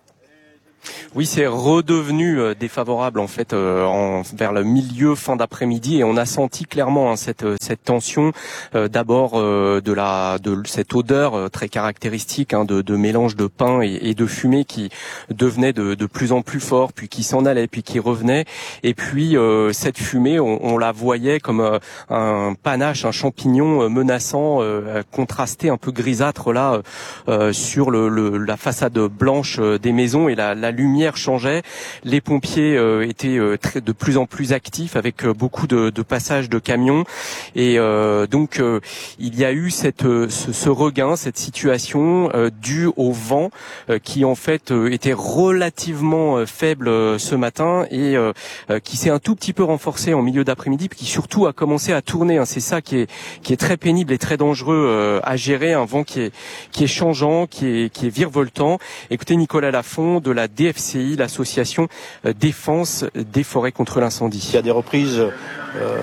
Oui, c'est redevenu euh, défavorable en fait euh, en, vers le milieu fin d'après-midi et on a senti clairement hein, cette cette tension euh, d'abord euh, de la de cette odeur euh, très caractéristique hein, de, de mélange de pain et, et de fumée qui devenait de, de plus en plus fort, puis qui s'en allait, puis qui revenait, et puis euh, cette fumée, on, on la voyait comme euh, un panache, un champignon euh, menaçant, euh, contrasté un peu grisâtre là euh, sur le, le la façade blanche euh, des maisons et la, la lumière changeait. Les pompiers euh, étaient euh, très, de plus en plus actifs avec euh, beaucoup de, de passages de camions et euh, donc euh, il y a eu cette, euh, ce, ce regain, cette situation euh, due au vent euh, qui en fait euh, était relativement euh, faible euh, ce matin et euh, euh, qui s'est un tout petit peu renforcé en milieu d'après-midi puis qui surtout a commencé à tourner. Hein. C'est ça qui est, qui est très pénible et très dangereux euh, à gérer, un vent qui est, qui est changeant, qui est, qui est virevoltant. Écoutez Nicolas Lafont de la D F C I, l'association Défense des forêts contre l'incendie. Il y a des reprises euh,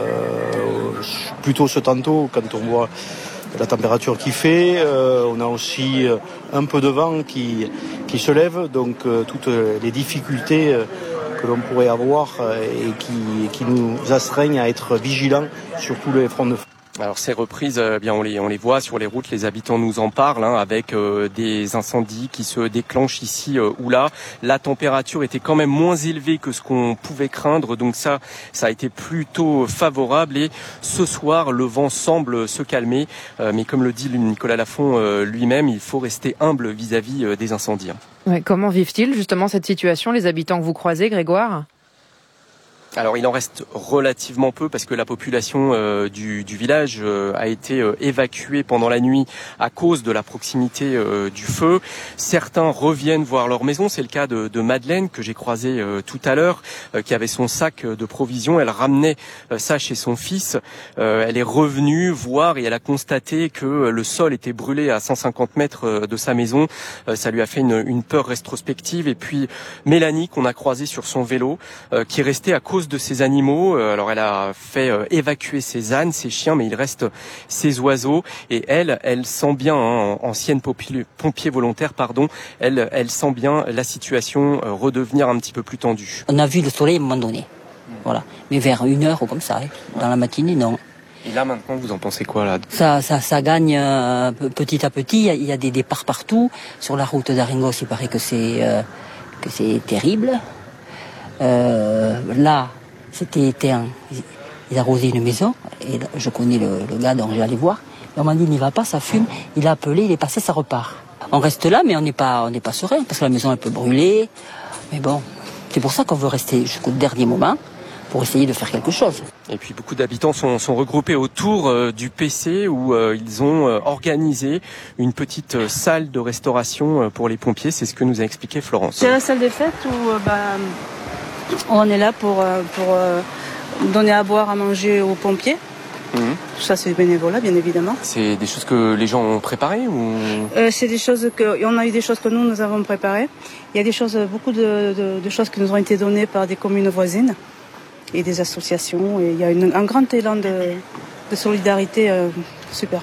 plutôt ce tantôt quand on voit la température qui fait, euh, on a aussi un peu de vent qui, qui se lève, donc euh, toutes les difficultés euh, que l'on pourrait avoir euh, et qui, qui nous astreignent à être vigilants sur tous les fronts de feu. Alors ces reprises, eh bien on les on les voit sur les routes, les habitants nous en parlent, hein, avec euh, des incendies qui se déclenchent ici euh, ou là. La température était quand même moins élevée que ce qu'on pouvait craindre, donc ça ça a été plutôt favorable. Et ce soir, le vent semble se calmer, euh, mais comme le dit Nicolas Lafont euh, lui-même, il faut rester humble vis-à-vis euh, des incendies. Ouais, comment vivent-ils justement cette situation, les habitants que vous croisez, Grégoire ? Alors il en reste relativement peu parce que la population euh, du, du village euh, a été euh, évacuée pendant la nuit à cause de la proximité euh, du feu. Certains reviennent voir leur maison, c'est le cas de, de Madeleine que j'ai croisée euh, tout à l'heure, euh, qui avait son sac de provisions. Elle ramenait euh, ça chez son fils. Euh, elle est revenue voir et elle a constaté que euh, le sol était brûlé à cent cinquante mètres euh, de sa maison. Euh, ça lui a fait une, une peur rétrospective. Et puis Mélanie qu'on a croisée sur son vélo, euh, qui est restée à cause de ces animaux. Alors elle a fait évacuer ses ânes, ses chiens, mais il reste ses oiseaux. Et elle, elle sent bien, hein, ancienne pompier volontaire, pardon, elle, elle sent bien la situation redevenir un petit peu plus tendue. On a vu le soleil à un moment donné, voilà. Mais vers une heure ou comme ça, hein. Dans la matinée, non. Et là maintenant, vous en pensez quoi là ? Ça, ça, ça gagne euh, petit à petit. Il y, a, il y a des départs partout. Sur la route d'Aringos, il paraît que c'est euh, que c'est terrible. Euh, là, c'était éteint. Ils arrosaient une maison, et là, je connais le, le gars, donc j'allais voir. Et on m'a dit, n'y va pas, ça fume. Il a appelé, il est passé, ça repart. On reste là, mais on n'est pas, on n'est pas serein, parce que la maison, elle peut brûler. Mais bon, c'est pour ça qu'on veut rester jusqu'au dernier moment, pour essayer de faire quelque chose. Et puis beaucoup d'habitants sont, sont regroupés autour euh, du P C où euh, ils ont euh, organisé une petite euh, salle de restauration euh, pour les pompiers. C'est ce que nous a expliqué Florence. C'est la salle des fêtes où euh, bah, on est là pour, pour euh, donner à boire, à manger aux pompiers. Mmh. Tout ça, c'est bénévolat, bien évidemment. C'est des choses que les gens ont préparées ou euh, C'est des choses que, on a eu des choses que nous, nous avons préparées. Il y a des choses, beaucoup de, de, de choses qui nous ont été données par des communes voisines et des associations. Et il y a une, un grand élan de, de solidarité euh, super.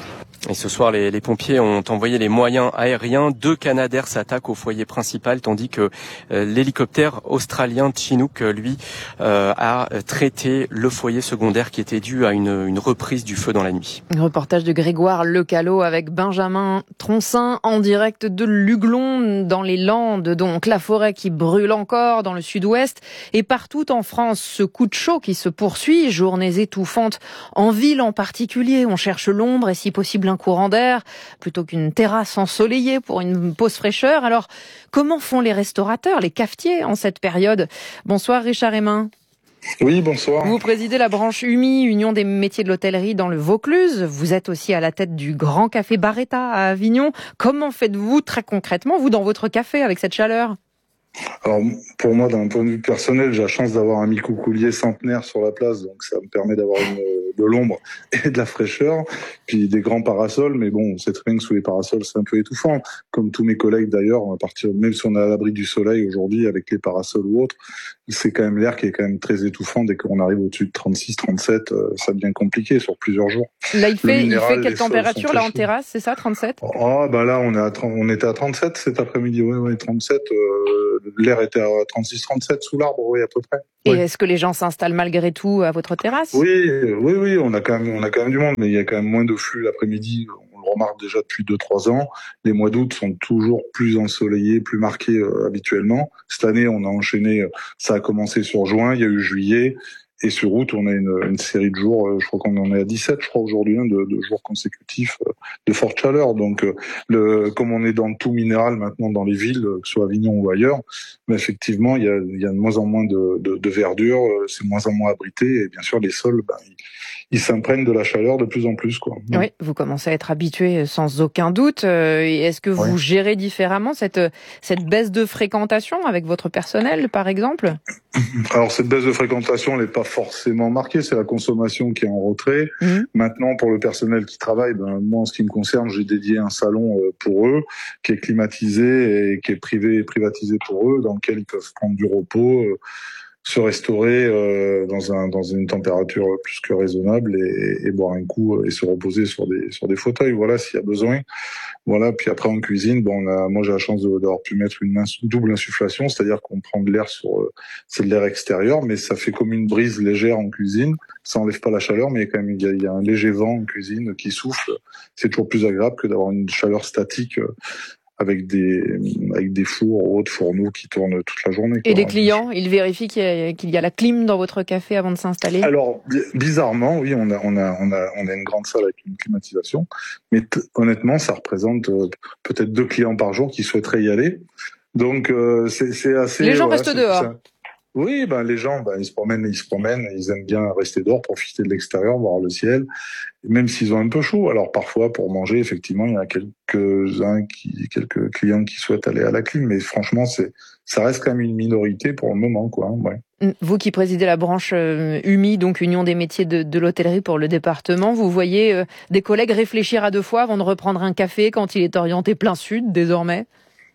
Et ce soir, les, les pompiers ont envoyé les moyens aériens. Deux Canadair s'attaquent au foyer principal, tandis que euh, l'hélicoptère australien Chinook, lui, euh, a traité le foyer secondaire qui était dû à une, une reprise du feu dans la nuit. Reportage de Grégoire Lecalot avec Benjamin Troncin en direct de Luglon dans les Landes. Donc la forêt qui brûle encore dans le sud-ouest et partout en France. Ce coup de chaud qui se poursuit, journées étouffantes en ville en particulier. On cherche l'ombre et si possible un courant d'air plutôt qu'une terrasse ensoleillée pour une pause fraîcheur. Alors comment font les restaurateurs, les cafetiers en cette période? Bonsoir Richard Hémin. Oui, bonsoir. Vous présidez la branche U M I, Union des métiers de l'hôtellerie dans le Vaucluse. Vous êtes aussi à la tête du Grand Café Barretta à Avignon. Comment faites-vous très concrètement, vous, dans votre café avec cette chaleur? Alors, pour moi, d'un point de vue personnel, j'ai la chance d'avoir un micro-coulier centenaire sur la place, donc ça me permet d'avoir une, de l'ombre et de la fraîcheur, puis des grands parasols, mais bon, on sait très bien que sous les parasols, c'est un peu étouffant, comme tous mes collègues d'ailleurs, à partir, même si on est à l'abri du soleil aujourd'hui, avec les parasols ou autres, c'est quand même l'air qui est quand même très étouffant. Dès qu'on arrive au-dessus de trente-six, trente-sept, euh, ça devient compliqué sur plusieurs jours. Là, il fait, minéral, il fait quelle température, là, en terrasse, c'est ça, trente-sept? Oh, bah là, on est à, on était à trente-sept cet après-midi, oui, oui, trente-sept, euh, l'air était à trente-six, trente-sept sous l'arbre, oui, à peu près. Et ouais. Est-ce que les gens s'installent malgré tout à votre terrasse? Oui, oui, oui, on a quand même, on a quand même du monde, mais il y a quand même moins de flux l'après-midi. On le remarque déjà depuis deux, trois ans. Les mois d'août sont toujours plus ensoleillés, plus marqués euh, habituellement. Cette année, on a enchaîné, ça a commencé sur juin, il y a eu juillet. Et sur août, on a une, une série de jours, je crois qu'on en est à dix-sept, je crois aujourd'hui, hein, de, de jours consécutifs de forte chaleur. Donc, le, comme on est dans tout minéral maintenant dans les villes, que ce soit Avignon ou ailleurs, mais effectivement, il y a, il y a de moins en moins de, de, de verdure, c'est de moins en moins abrité, et bien sûr, les sols, ben, ils, ils s'imprègnent de la chaleur de plus en plus, quoi. Oui, vous commencez à être habitué sans aucun doute. Et est-ce que vous oui. gérez différemment cette, cette baisse de fréquentation avec votre personnel, par exemple? Alors, cette baisse de fréquentation, elle n'est pas forcément marquée, c'est la consommation qui est en retrait. Mmh. Maintenant, pour le personnel qui travaille, ben, moi, en ce qui me concerne, j'ai dédié un salon pour eux, qui est climatisé et qui est privé et privatisé pour eux, dans lequel ils peuvent prendre du repos, euh, se restaurer euh, dans un dans une température plus que raisonnable et, et boire un coup et se reposer sur des sur des fauteuils, voilà, s'il y a besoin. Voilà, puis après en cuisine, bon, on a, moi j'ai la chance d'avoir pu mettre une, ins- une double insufflation, c'est-à-dire qu'on prend de l'air sur, euh, c'est de l'air extérieur, mais ça fait comme une brise légère en cuisine. Ça enlève pas la chaleur, mais il y a quand même il y a, il y a un léger vent en cuisine qui souffle. C'est toujours plus agréable que d'avoir une chaleur statique. Euh, avec des avec des fours ou autres fourneaux qui tournent toute la journée. Et les clients, ils vérifient qu'il y a, qu'il y a la clim dans votre café avant de s'installer? Alors, bizarrement, oui, on a on a on a on a une grande salle avec une climatisation, mais t- honnêtement, ça représente euh, peut-être deux clients par jour qui souhaiteraient y aller. Donc euh, c'est c'est assez. Les gens voilà, restent dehors. Ça. Oui, ben les gens, ben ils se promènent, ils se promènent, ils aiment bien rester dehors, profiter de l'extérieur, voir le ciel, même s'ils ont un peu chaud. Alors parfois, pour manger, effectivement, il y en a quelques-uns qui, quelques clients qui souhaitent aller à la clim, mais franchement, c'est, ça reste quand même une minorité pour le moment, quoi. Ouais. Vous qui présidez la branche euh, U M I, donc Union des métiers de, de l'hôtellerie pour le département, vous voyez euh, des collègues réfléchir à deux fois avant de reprendre un café quand il est orienté plein sud désormais?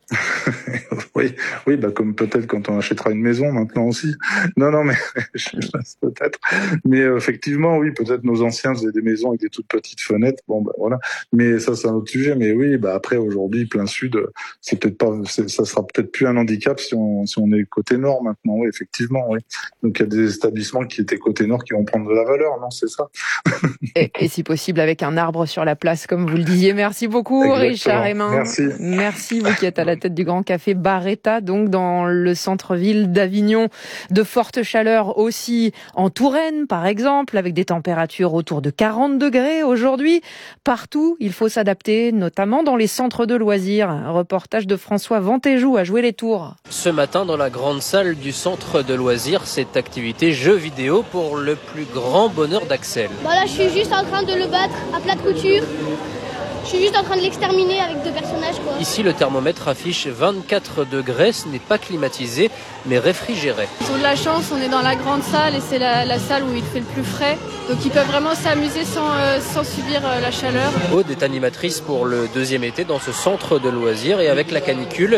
oui, oui, bah comme peut-être quand on achètera une maison maintenant aussi. Non, non, mais peut-être. Mais euh, effectivement, oui, peut-être nos anciens faisaient des maisons avec des toutes petites fenêtres. Bon, bah voilà. Mais ça, c'est un autre sujet. Mais oui, bah après aujourd'hui, plein sud, c'est peut-être pas, c'est, ça sera peut-être plus un handicap si on si on est côté nord maintenant. Oui, effectivement, oui. Donc il y a des établissements qui étaient côté nord qui vont prendre de la valeur, non, c'est ça. et, et si possible avec un arbre sur la place, comme vous le disiez. Merci beaucoup, exactement. Richard Hémin. Merci. Merci, vous qui êtes à la tête du Grand Café Barretta, donc dans le centre-ville d'Avignon. De fortes chaleurs aussi en Touraine, par exemple, avec des températures autour de quarante degrés aujourd'hui. Partout, il faut s'adapter, notamment dans les centres de loisirs. Un reportage de François Ventéjou à Jouer les Tours. Ce matin, dans la grande salle du centre de loisirs, cette activité jeux vidéo pour le plus grand bonheur d'Axel. Bah là, je suis juste en train de le battre à plat de couture. Je suis juste en train de l'exterminer avec deux personnages, quoi. Ici, le thermomètre affiche vingt-quatre degrés. Ce n'est pas climatisé, mais réfrigéré. Ils ont de la chance, on est dans la grande salle et c'est la, la salle où il fait le plus frais. Donc ils peuvent vraiment s'amuser sans, euh, sans subir euh, la chaleur. Aude est animatrice pour le deuxième été dans ce centre de loisirs et avec la canicule,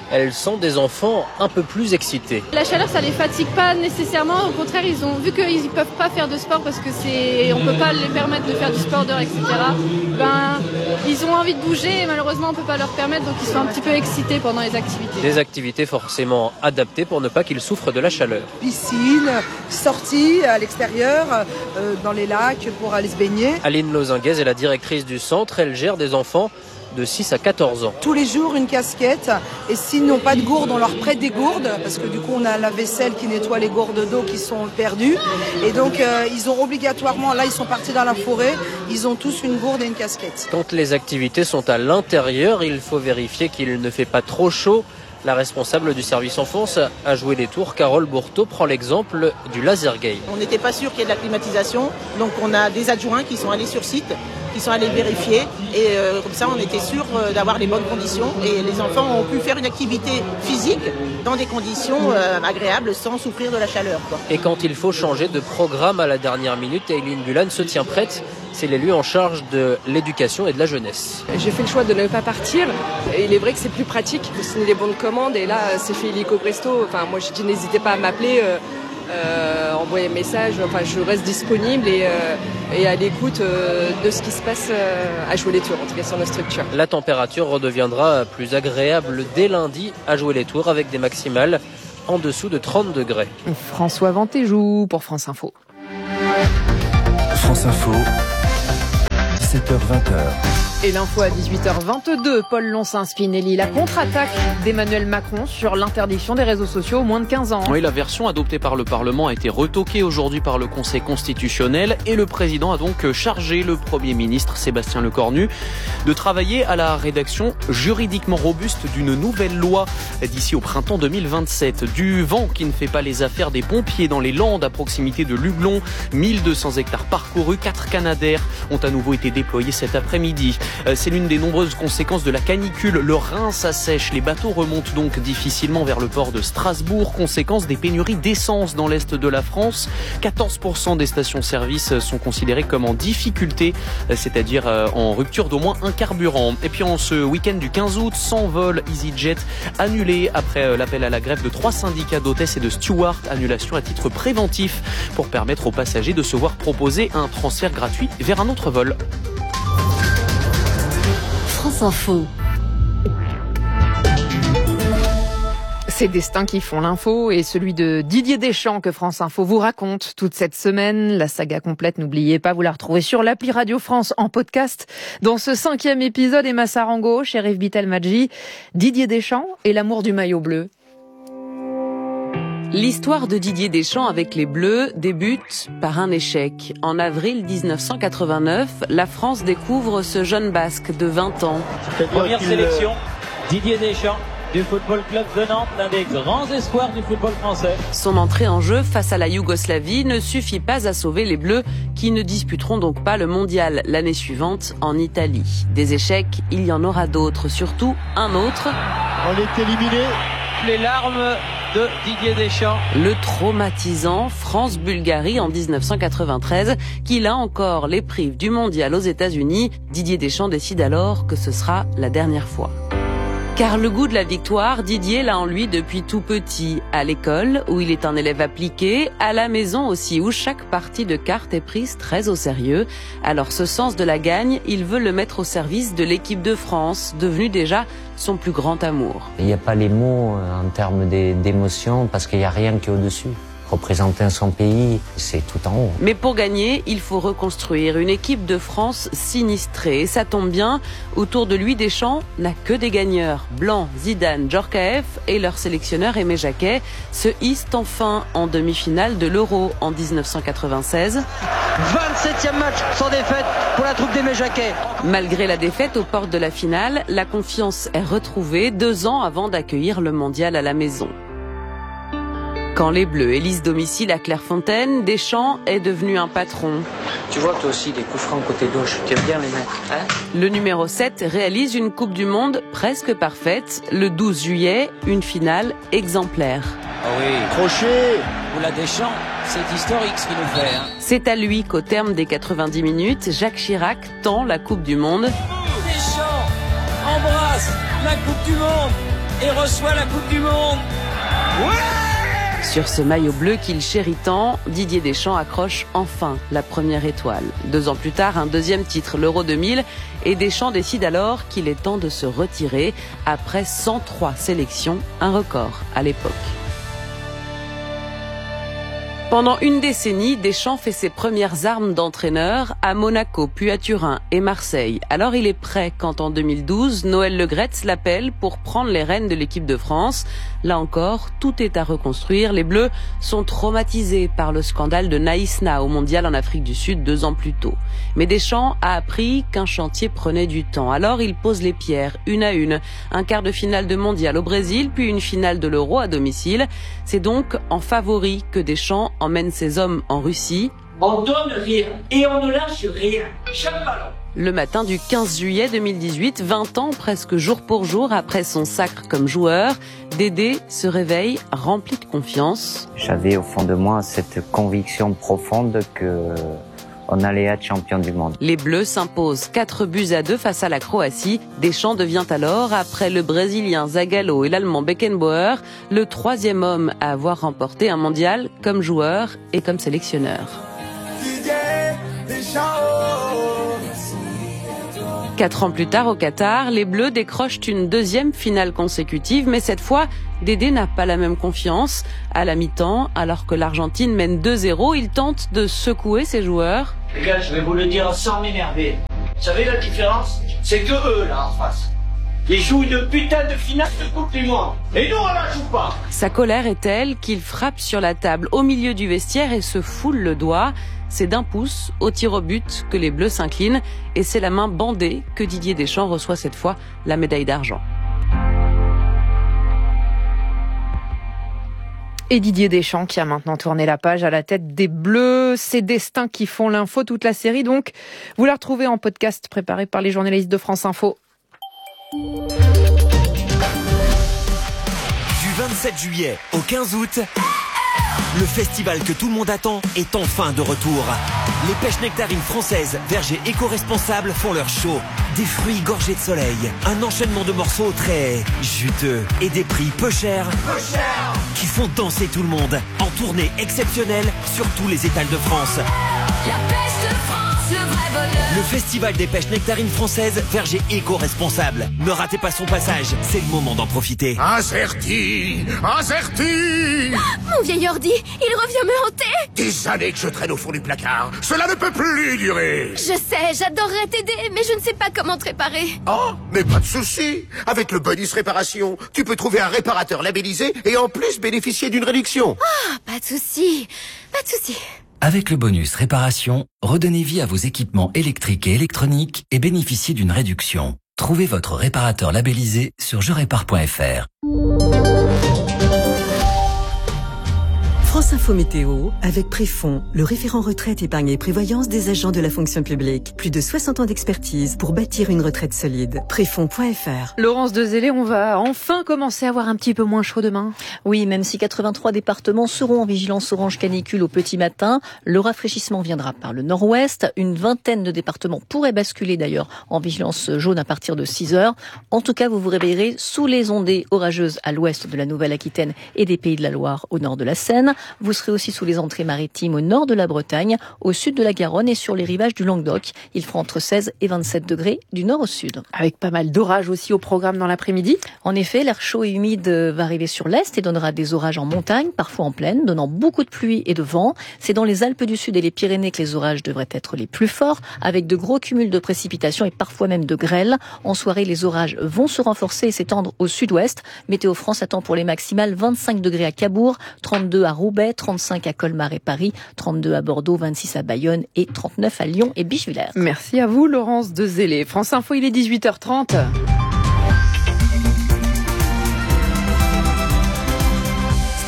elles sont des enfants un peu plus excités. La chaleur, ça les fatigue pas nécessairement. Au contraire, ils ont vu qu'ils ne peuvent pas faire de sport parce que c'est, on peut pas les permettre de faire du sport dehors, et cetera. Ben, ils ont envie de bouger et malheureusement, on peut pas leur permettre, donc ils sont un petit peu excités pendant les activités. Des activités forcément adaptées pour ne pas qu'ils souffrent de la chaleur. Piscine, sortie à l'extérieur, euh, dans les lacs pour aller se baigner. Aline Lozinguez est la directrice du centre. Elle gère des enfants de six à quatorze ans. Tous les jours une casquette, et s'ils n'ont pas de gourde, on leur prête des gourdes, parce que du coup on a la vaisselle qui nettoie les gourdes d'eau qui sont perdues, et donc euh, ils ont obligatoirement, là ils sont partis dans la forêt, ils ont tous une gourde et une casquette. Quand les activités sont à l'intérieur, il faut vérifier qu'il ne fait pas trop chaud. La responsable du service enfance a joué les tours, Carole Bourteau, prend l'exemple du laser game. On n'était pas sûr qu'il y ait de la climatisation, donc on a des adjoints qui sont allés sur site, qui sont allés vérifier, et euh, comme ça on était sûr euh, d'avoir les bonnes conditions, et les enfants ont pu faire une activité physique dans des conditions euh, agréables sans souffrir de la chaleur, quoi. Et quand il faut changer de programme à la dernière minute, Eileen Bulan se tient prête. C'est l'élu en charge de l'éducation et de la jeunesse. J'ai fait le choix de ne pas partir. Et il est vrai que c'est plus pratique. Il faut signer les bonnes commandes et là, c'est fait illico presto. Enfin, moi, je dis n'hésitez pas à m'appeler, euh, euh, envoyer un message. Enfin, je reste disponible et, euh, et à l'écoute euh, de ce qui se passe euh, à Jouer les Tours, en tout cas sur notre structure. La température redeviendra plus agréable dès lundi à Jouer les Tours avec des maximales en dessous de trente degrés. François Ventéjou pour France Info. France Info. dix-sept heures vingt. Et l'info à dix-huit heures vingt-deux, Paul Loncin-Spinelli, la contre-attaque d'Emmanuel Macron sur l'interdiction des réseaux sociaux aux moins de quinze ans. Oui, la version adoptée par le Parlement a été retoquée aujourd'hui par le Conseil constitutionnel et le président a donc chargé le Premier ministre Sébastien Lecornu de travailler à la rédaction juridiquement robuste d'une nouvelle loi d'ici au printemps deux mille vingt-sept. Du vent qui ne fait pas les affaires des pompiers dans les Landes à proximité de Luglon, mille deux cents hectares parcourus, quatre Canadair ont à nouveau été déployés cet après-midi. C'est l'une des nombreuses conséquences de la canicule. Le Rhin s'assèche, les bateaux remontent donc difficilement vers le port de Strasbourg. Conséquence des pénuries d'essence dans l'est de la France. quatorze pour cent des stations-service sont considérées comme en difficulté, c'est-à-dire en rupture d'au moins un carburant. Et puis en ce week-end du quinze août, cent vols EasyJet annulés après l'appel à la grève de trois syndicats d'hôtesses et de stewards. Annulation à titre préventif pour permettre aux passagers de se voir proposer un transfert gratuit vers un autre vol. France Info. Ces destins qui font l'info et celui de Didier Deschamps que France Info vous raconte toute cette semaine. La saga complète, n'oubliez pas, vous la retrouvez sur l'appli Radio France en podcast. Dans ce cinquième épisode, Emma Sarango, Chérif Bitelmadji, Didier Deschamps et l'amour du maillot bleu. L'histoire de Didier Deschamps avec les Bleus débute par un échec. En avril dix-neuf cent quatre-vingt-neuf, la France découvre ce jeune Basque de vingt ans. Première sélection, Didier Deschamps du Football Club de Nantes, l'un des grands espoirs du football français. Son entrée en jeu face à la Yougoslavie ne suffit pas à sauver les Bleus qui ne disputeront donc pas le mondial l'année suivante en Italie. Des échecs, il y en aura d'autres, surtout un autre. On est éliminé. Les larmes de Didier Deschamps. Le traumatisant France-Bulgarie en dix-neuf cent quatre-vingt-treize, qui là encore les prive du mondial aux États-Unis. Didier Deschamps décide alors que ce sera la dernière fois. Car le goût de la victoire, Didier l'a en lui depuis tout petit. À l'école, où il est un élève appliqué, à la maison aussi, où chaque partie de cartes est prise très au sérieux. Alors ce sens de la gagne, il veut le mettre au service de l'équipe de France, devenue déjà son plus grand amour. Il n'y a pas les mots en termes d'émotion, parce qu'il n'y a rien qui est au-dessus. Représenter son pays, c'est tout en haut. Mais pour gagner, il faut reconstruire une équipe de France sinistrée. Et ça tombe bien, autour de lui, Deschamps n'a que des gagneurs. Blanc, Zidane, Djorkaeff et leur sélectionneur Aimé Jacquet se hissent enfin en demi-finale de l'Euro en dix-neuf cent quatre-vingt-seize. vingt-septième match sans défaite pour la troupe d'Aimé Jacquet. Malgré la défaite aux portes de la finale, la confiance est retrouvée deux ans avant d'accueillir le mondial à la maison. Quand les Bleus élisent domicile à Clairefontaine, Deschamps est devenu un patron. Tu vois toi aussi des coups francs côté gauche, tu aimes bien les mettre, hein? Le numéro sept réalise une Coupe du Monde presque parfaite. Le douze juillet, une finale exemplaire. Ah oui, crochet Oula Deschamps, c'est historique ce qu'il nous fait. Hein. C'est à lui qu'au terme des quatre-vingt-dix minutes, Jacques Chirac tend la Coupe du Monde. Deschamps embrasse la Coupe du Monde. et reçoit la Coupe du Monde. Ouais! Sur ce maillot bleu qu'il chérit tant, Didier Deschamps accroche enfin la première étoile. Deux ans plus tard, un deuxième titre, l'Euro deux mille, et Deschamps décide alors qu'il est temps de se retirer après cent trois sélections, un record à l'époque. Pendant une décennie, Deschamps fait ses premières armes d'entraîneur à Monaco, puis à Turin et Marseille. Alors il est prêt quand en deux mille douze, Noël Le Graët l'appelle pour prendre les rênes de l'équipe de France. Là encore, tout est à reconstruire. Les Bleus sont traumatisés par le scandale de Naïsna au Mondial en Afrique du Sud deux ans plus tôt. Mais Deschamps a appris qu'un chantier prenait du temps. Alors il pose les pierres, une à une. Un quart de finale de Mondial au Brésil, puis une finale de l'Euro à domicile. C'est donc en favori que Deschamps emmène ses hommes en Russie. On donne rien et on ne lâche rien. Chaque ballon. Le matin du quinze juillet deux mille dix-huit, vingt ans presque jour pour jour après son sacre comme joueur, Dédé se réveille rempli de confiance. J'avais au fond de moi cette conviction profonde que on allait être champion du monde. Les Bleus s'imposent quatre buts à deux face à la Croatie. Deschamps devient alors, après le Brésilien Zagallo et l'Allemand Beckenbauer, le troisième homme à avoir remporté un mondial comme joueur et comme sélectionneur. Quatre ans plus tard, au Qatar, les Bleus décrochent une deuxième finale consécutive, mais cette fois, Dédé n'a pas la même confiance. À la mi-temps, alors que l'Argentine mène deux zéro, il tente de secouer ses joueurs. Les gars, je vais vous le dire sans m'énerver. Vous savez la différence? C'est que eux, là, en face, ils jouent une putain de finale de Coupe du Monde. Et nous, on la joue pas. Sa colère est telle qu'il frappe sur la table au milieu du vestiaire et se foule le doigt. C'est d'un pouce au tir au but que les Bleus s'inclinent et c'est la main bandée que Didier Deschamps reçoit cette fois la médaille d'argent. Et Didier Deschamps qui a maintenant tourné la page à la tête des Bleus. Ces destins qui font l'info, toute la série. Donc, vous la retrouvez en podcast préparé par les journalistes de France Info. Du vingt-sept juillet au quinze août, le festival que tout le monde attend est enfin de retour. Les pêches nectarines françaises, vergers éco-responsables font leur show. Des fruits gorgés de soleil, un enchaînement de morceaux très juteux et des prix peu chers, peu chers qui font danser tout le monde. En tournée exceptionnelle sur tous les étals de France. La pêche de France, le vrai bonheur. Le festival des pêches nectarines françaises, vergers éco-responsables. Ne ratez pas son passage, c'est le moment d'en profiter. Incerti, incerti. Mon vieil ordi, il revient me hanter. Des années que je traîne au fond du placard. Cela ne peut plus durer. Je sais, j'adorerais t'aider, mais je ne sais pas comment te réparer. Oh, mais pas de souci. Avec le bonus réparation, tu peux trouver un réparateur labellisé et en plus bénéficier d'une réduction. Ah, pas de souci, pas de souci. Avec le bonus réparation, redonnez vie à vos équipements électriques et électroniques et bénéficiez d'une réduction. Trouvez votre réparateur labellisé sur je répare point f r. France Info Météo, avec Préfond, le référent retraite, épargne et prévoyance des agents de la fonction publique. Plus de soixante ans d'expertise pour bâtir une retraite solide. Préfond point f r. Laurence Dezellé, on va enfin commencer à avoir un petit peu moins chaud demain. Oui, même si quatre-vingt-trois départements seront en vigilance orange canicule au petit matin, le rafraîchissement viendra par le nord-ouest. Une vingtaine de départements pourraient basculer d'ailleurs en vigilance jaune à partir de six heures. En tout cas, vous vous réveillerez sous les ondées orageuses à l'ouest de la Nouvelle-Aquitaine et des Pays de la Loire au nord de la Seine. Vous serez aussi sous les entrées maritimes au nord de la Bretagne, au sud de la Garonne et sur les rivages du Languedoc. Il fera entre seize et vingt-sept degrés du nord au sud. Avec pas mal d'orages aussi au programme dans l'après-midi. En effet, l'air chaud et humide va arriver sur l'est et donnera des orages en montagne, parfois en plaine, donnant beaucoup de pluie et de vent. C'est dans les Alpes du Sud et les Pyrénées que les orages devraient être les plus forts, avec de gros cumuls de précipitations et parfois même de grêle. En soirée, les orages vont se renforcer et s'étendre au sud-ouest. Météo France attend pour les maximales vingt-cinq degrés à Cabourg, trente-deux à Roubaix, trente-cinq à Colmar et Paris, trente-deux à Bordeaux, vingt-six à Bayonne et trente-neuf à Lyon et Bichevillers. Merci à vous, Laurence Dezellé. France Info, il est dix-huit heures trente.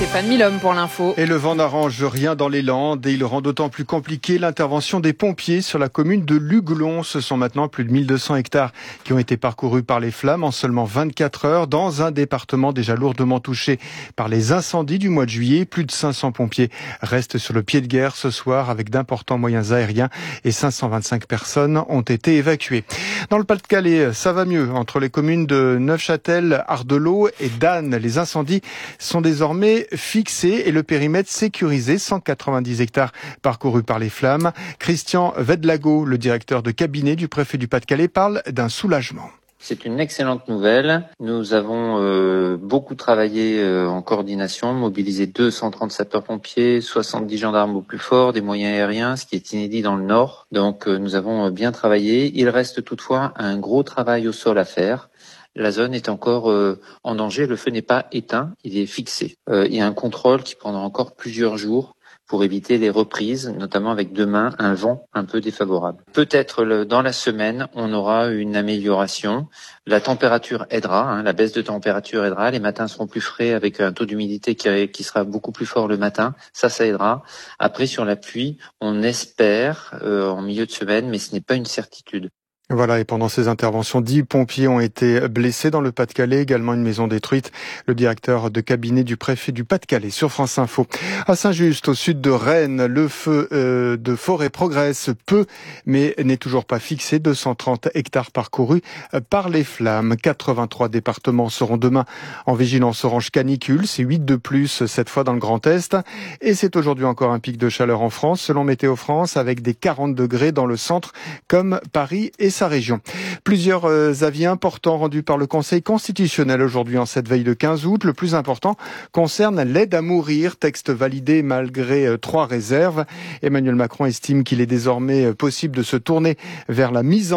Stéphane Milhomme pour l'info. Et le vent n'arrange rien dans les Landes et il rend d'autant plus compliqué l'intervention des pompiers sur la commune de Luglon. Ce sont maintenant plus de mille deux cents hectares qui ont été parcourus par les flammes en seulement vingt-quatre heures dans un département déjà lourdement touché par les incendies du mois de juillet. Plus de cinq cents pompiers restent sur le pied de guerre ce soir avec d'importants moyens aériens et cinq cent vingt-cinq personnes ont été évacuées. Dans le Pas-de-Calais, ça va mieux. Entre les communes de Neufchâtel, Ardelot et Dan, les incendies sont désormais fixés et le périmètre sécurisé, cent quatre-vingt-dix hectares parcourus par les flammes. Christian Vedlago, le directeur de cabinet du préfet du Pas-de-Calais, parle d'un soulagement. C'est une excellente nouvelle. Nous avons euh, beaucoup travaillé euh, en coordination, mobilisé deux cent trente sapeurs-pompiers, soixante-dix gendarmes au plus fort, des moyens aériens, ce qui est inédit dans le Nord. Donc euh, nous avons bien travaillé. Il reste toutefois un gros travail au sol à faire. La zone est encore euh, en danger, le feu n'est pas éteint, il est fixé. Euh, il y a un contrôle qui prendra encore plusieurs jours pour éviter les reprises, notamment avec demain un vent un peu défavorable. Peut-être le, dans la semaine, on aura une amélioration. La température aidera, hein, la baisse de température aidera. Les matins seront plus frais avec un taux d'humidité qui, qui sera beaucoup plus fort le matin. Ça, ça aidera. Après, sur la pluie, on espère euh, en milieu de semaine, mais ce n'est pas une certitude. Voilà, et pendant ces interventions, dix pompiers ont été blessés dans le Pas-de-Calais, également une maison détruite. Le directeur de cabinet du préfet du Pas-de-Calais sur France Info. À Saint-Just, au sud de Rennes, le feu euh, de forêt progresse peu, mais n'est toujours pas fixé. deux cent trente hectares parcourus par les flammes. quatre-vingt-trois départements seront demain en vigilance orange canicule. C'est huit de plus cette fois dans le Grand Est. Et c'est aujourd'hui encore un pic de chaleur en France, selon Météo France, avec des quarante degrés dans le centre, comme Paris et sa région. Plusieurs euh, avis importants rendus par le Conseil constitutionnel aujourd'hui en cette veille de quinze août. Le plus important concerne l'aide à mourir, texte validé malgré euh, trois réserves. Emmanuel Macron estime qu'il est désormais possible de se tourner vers la mise en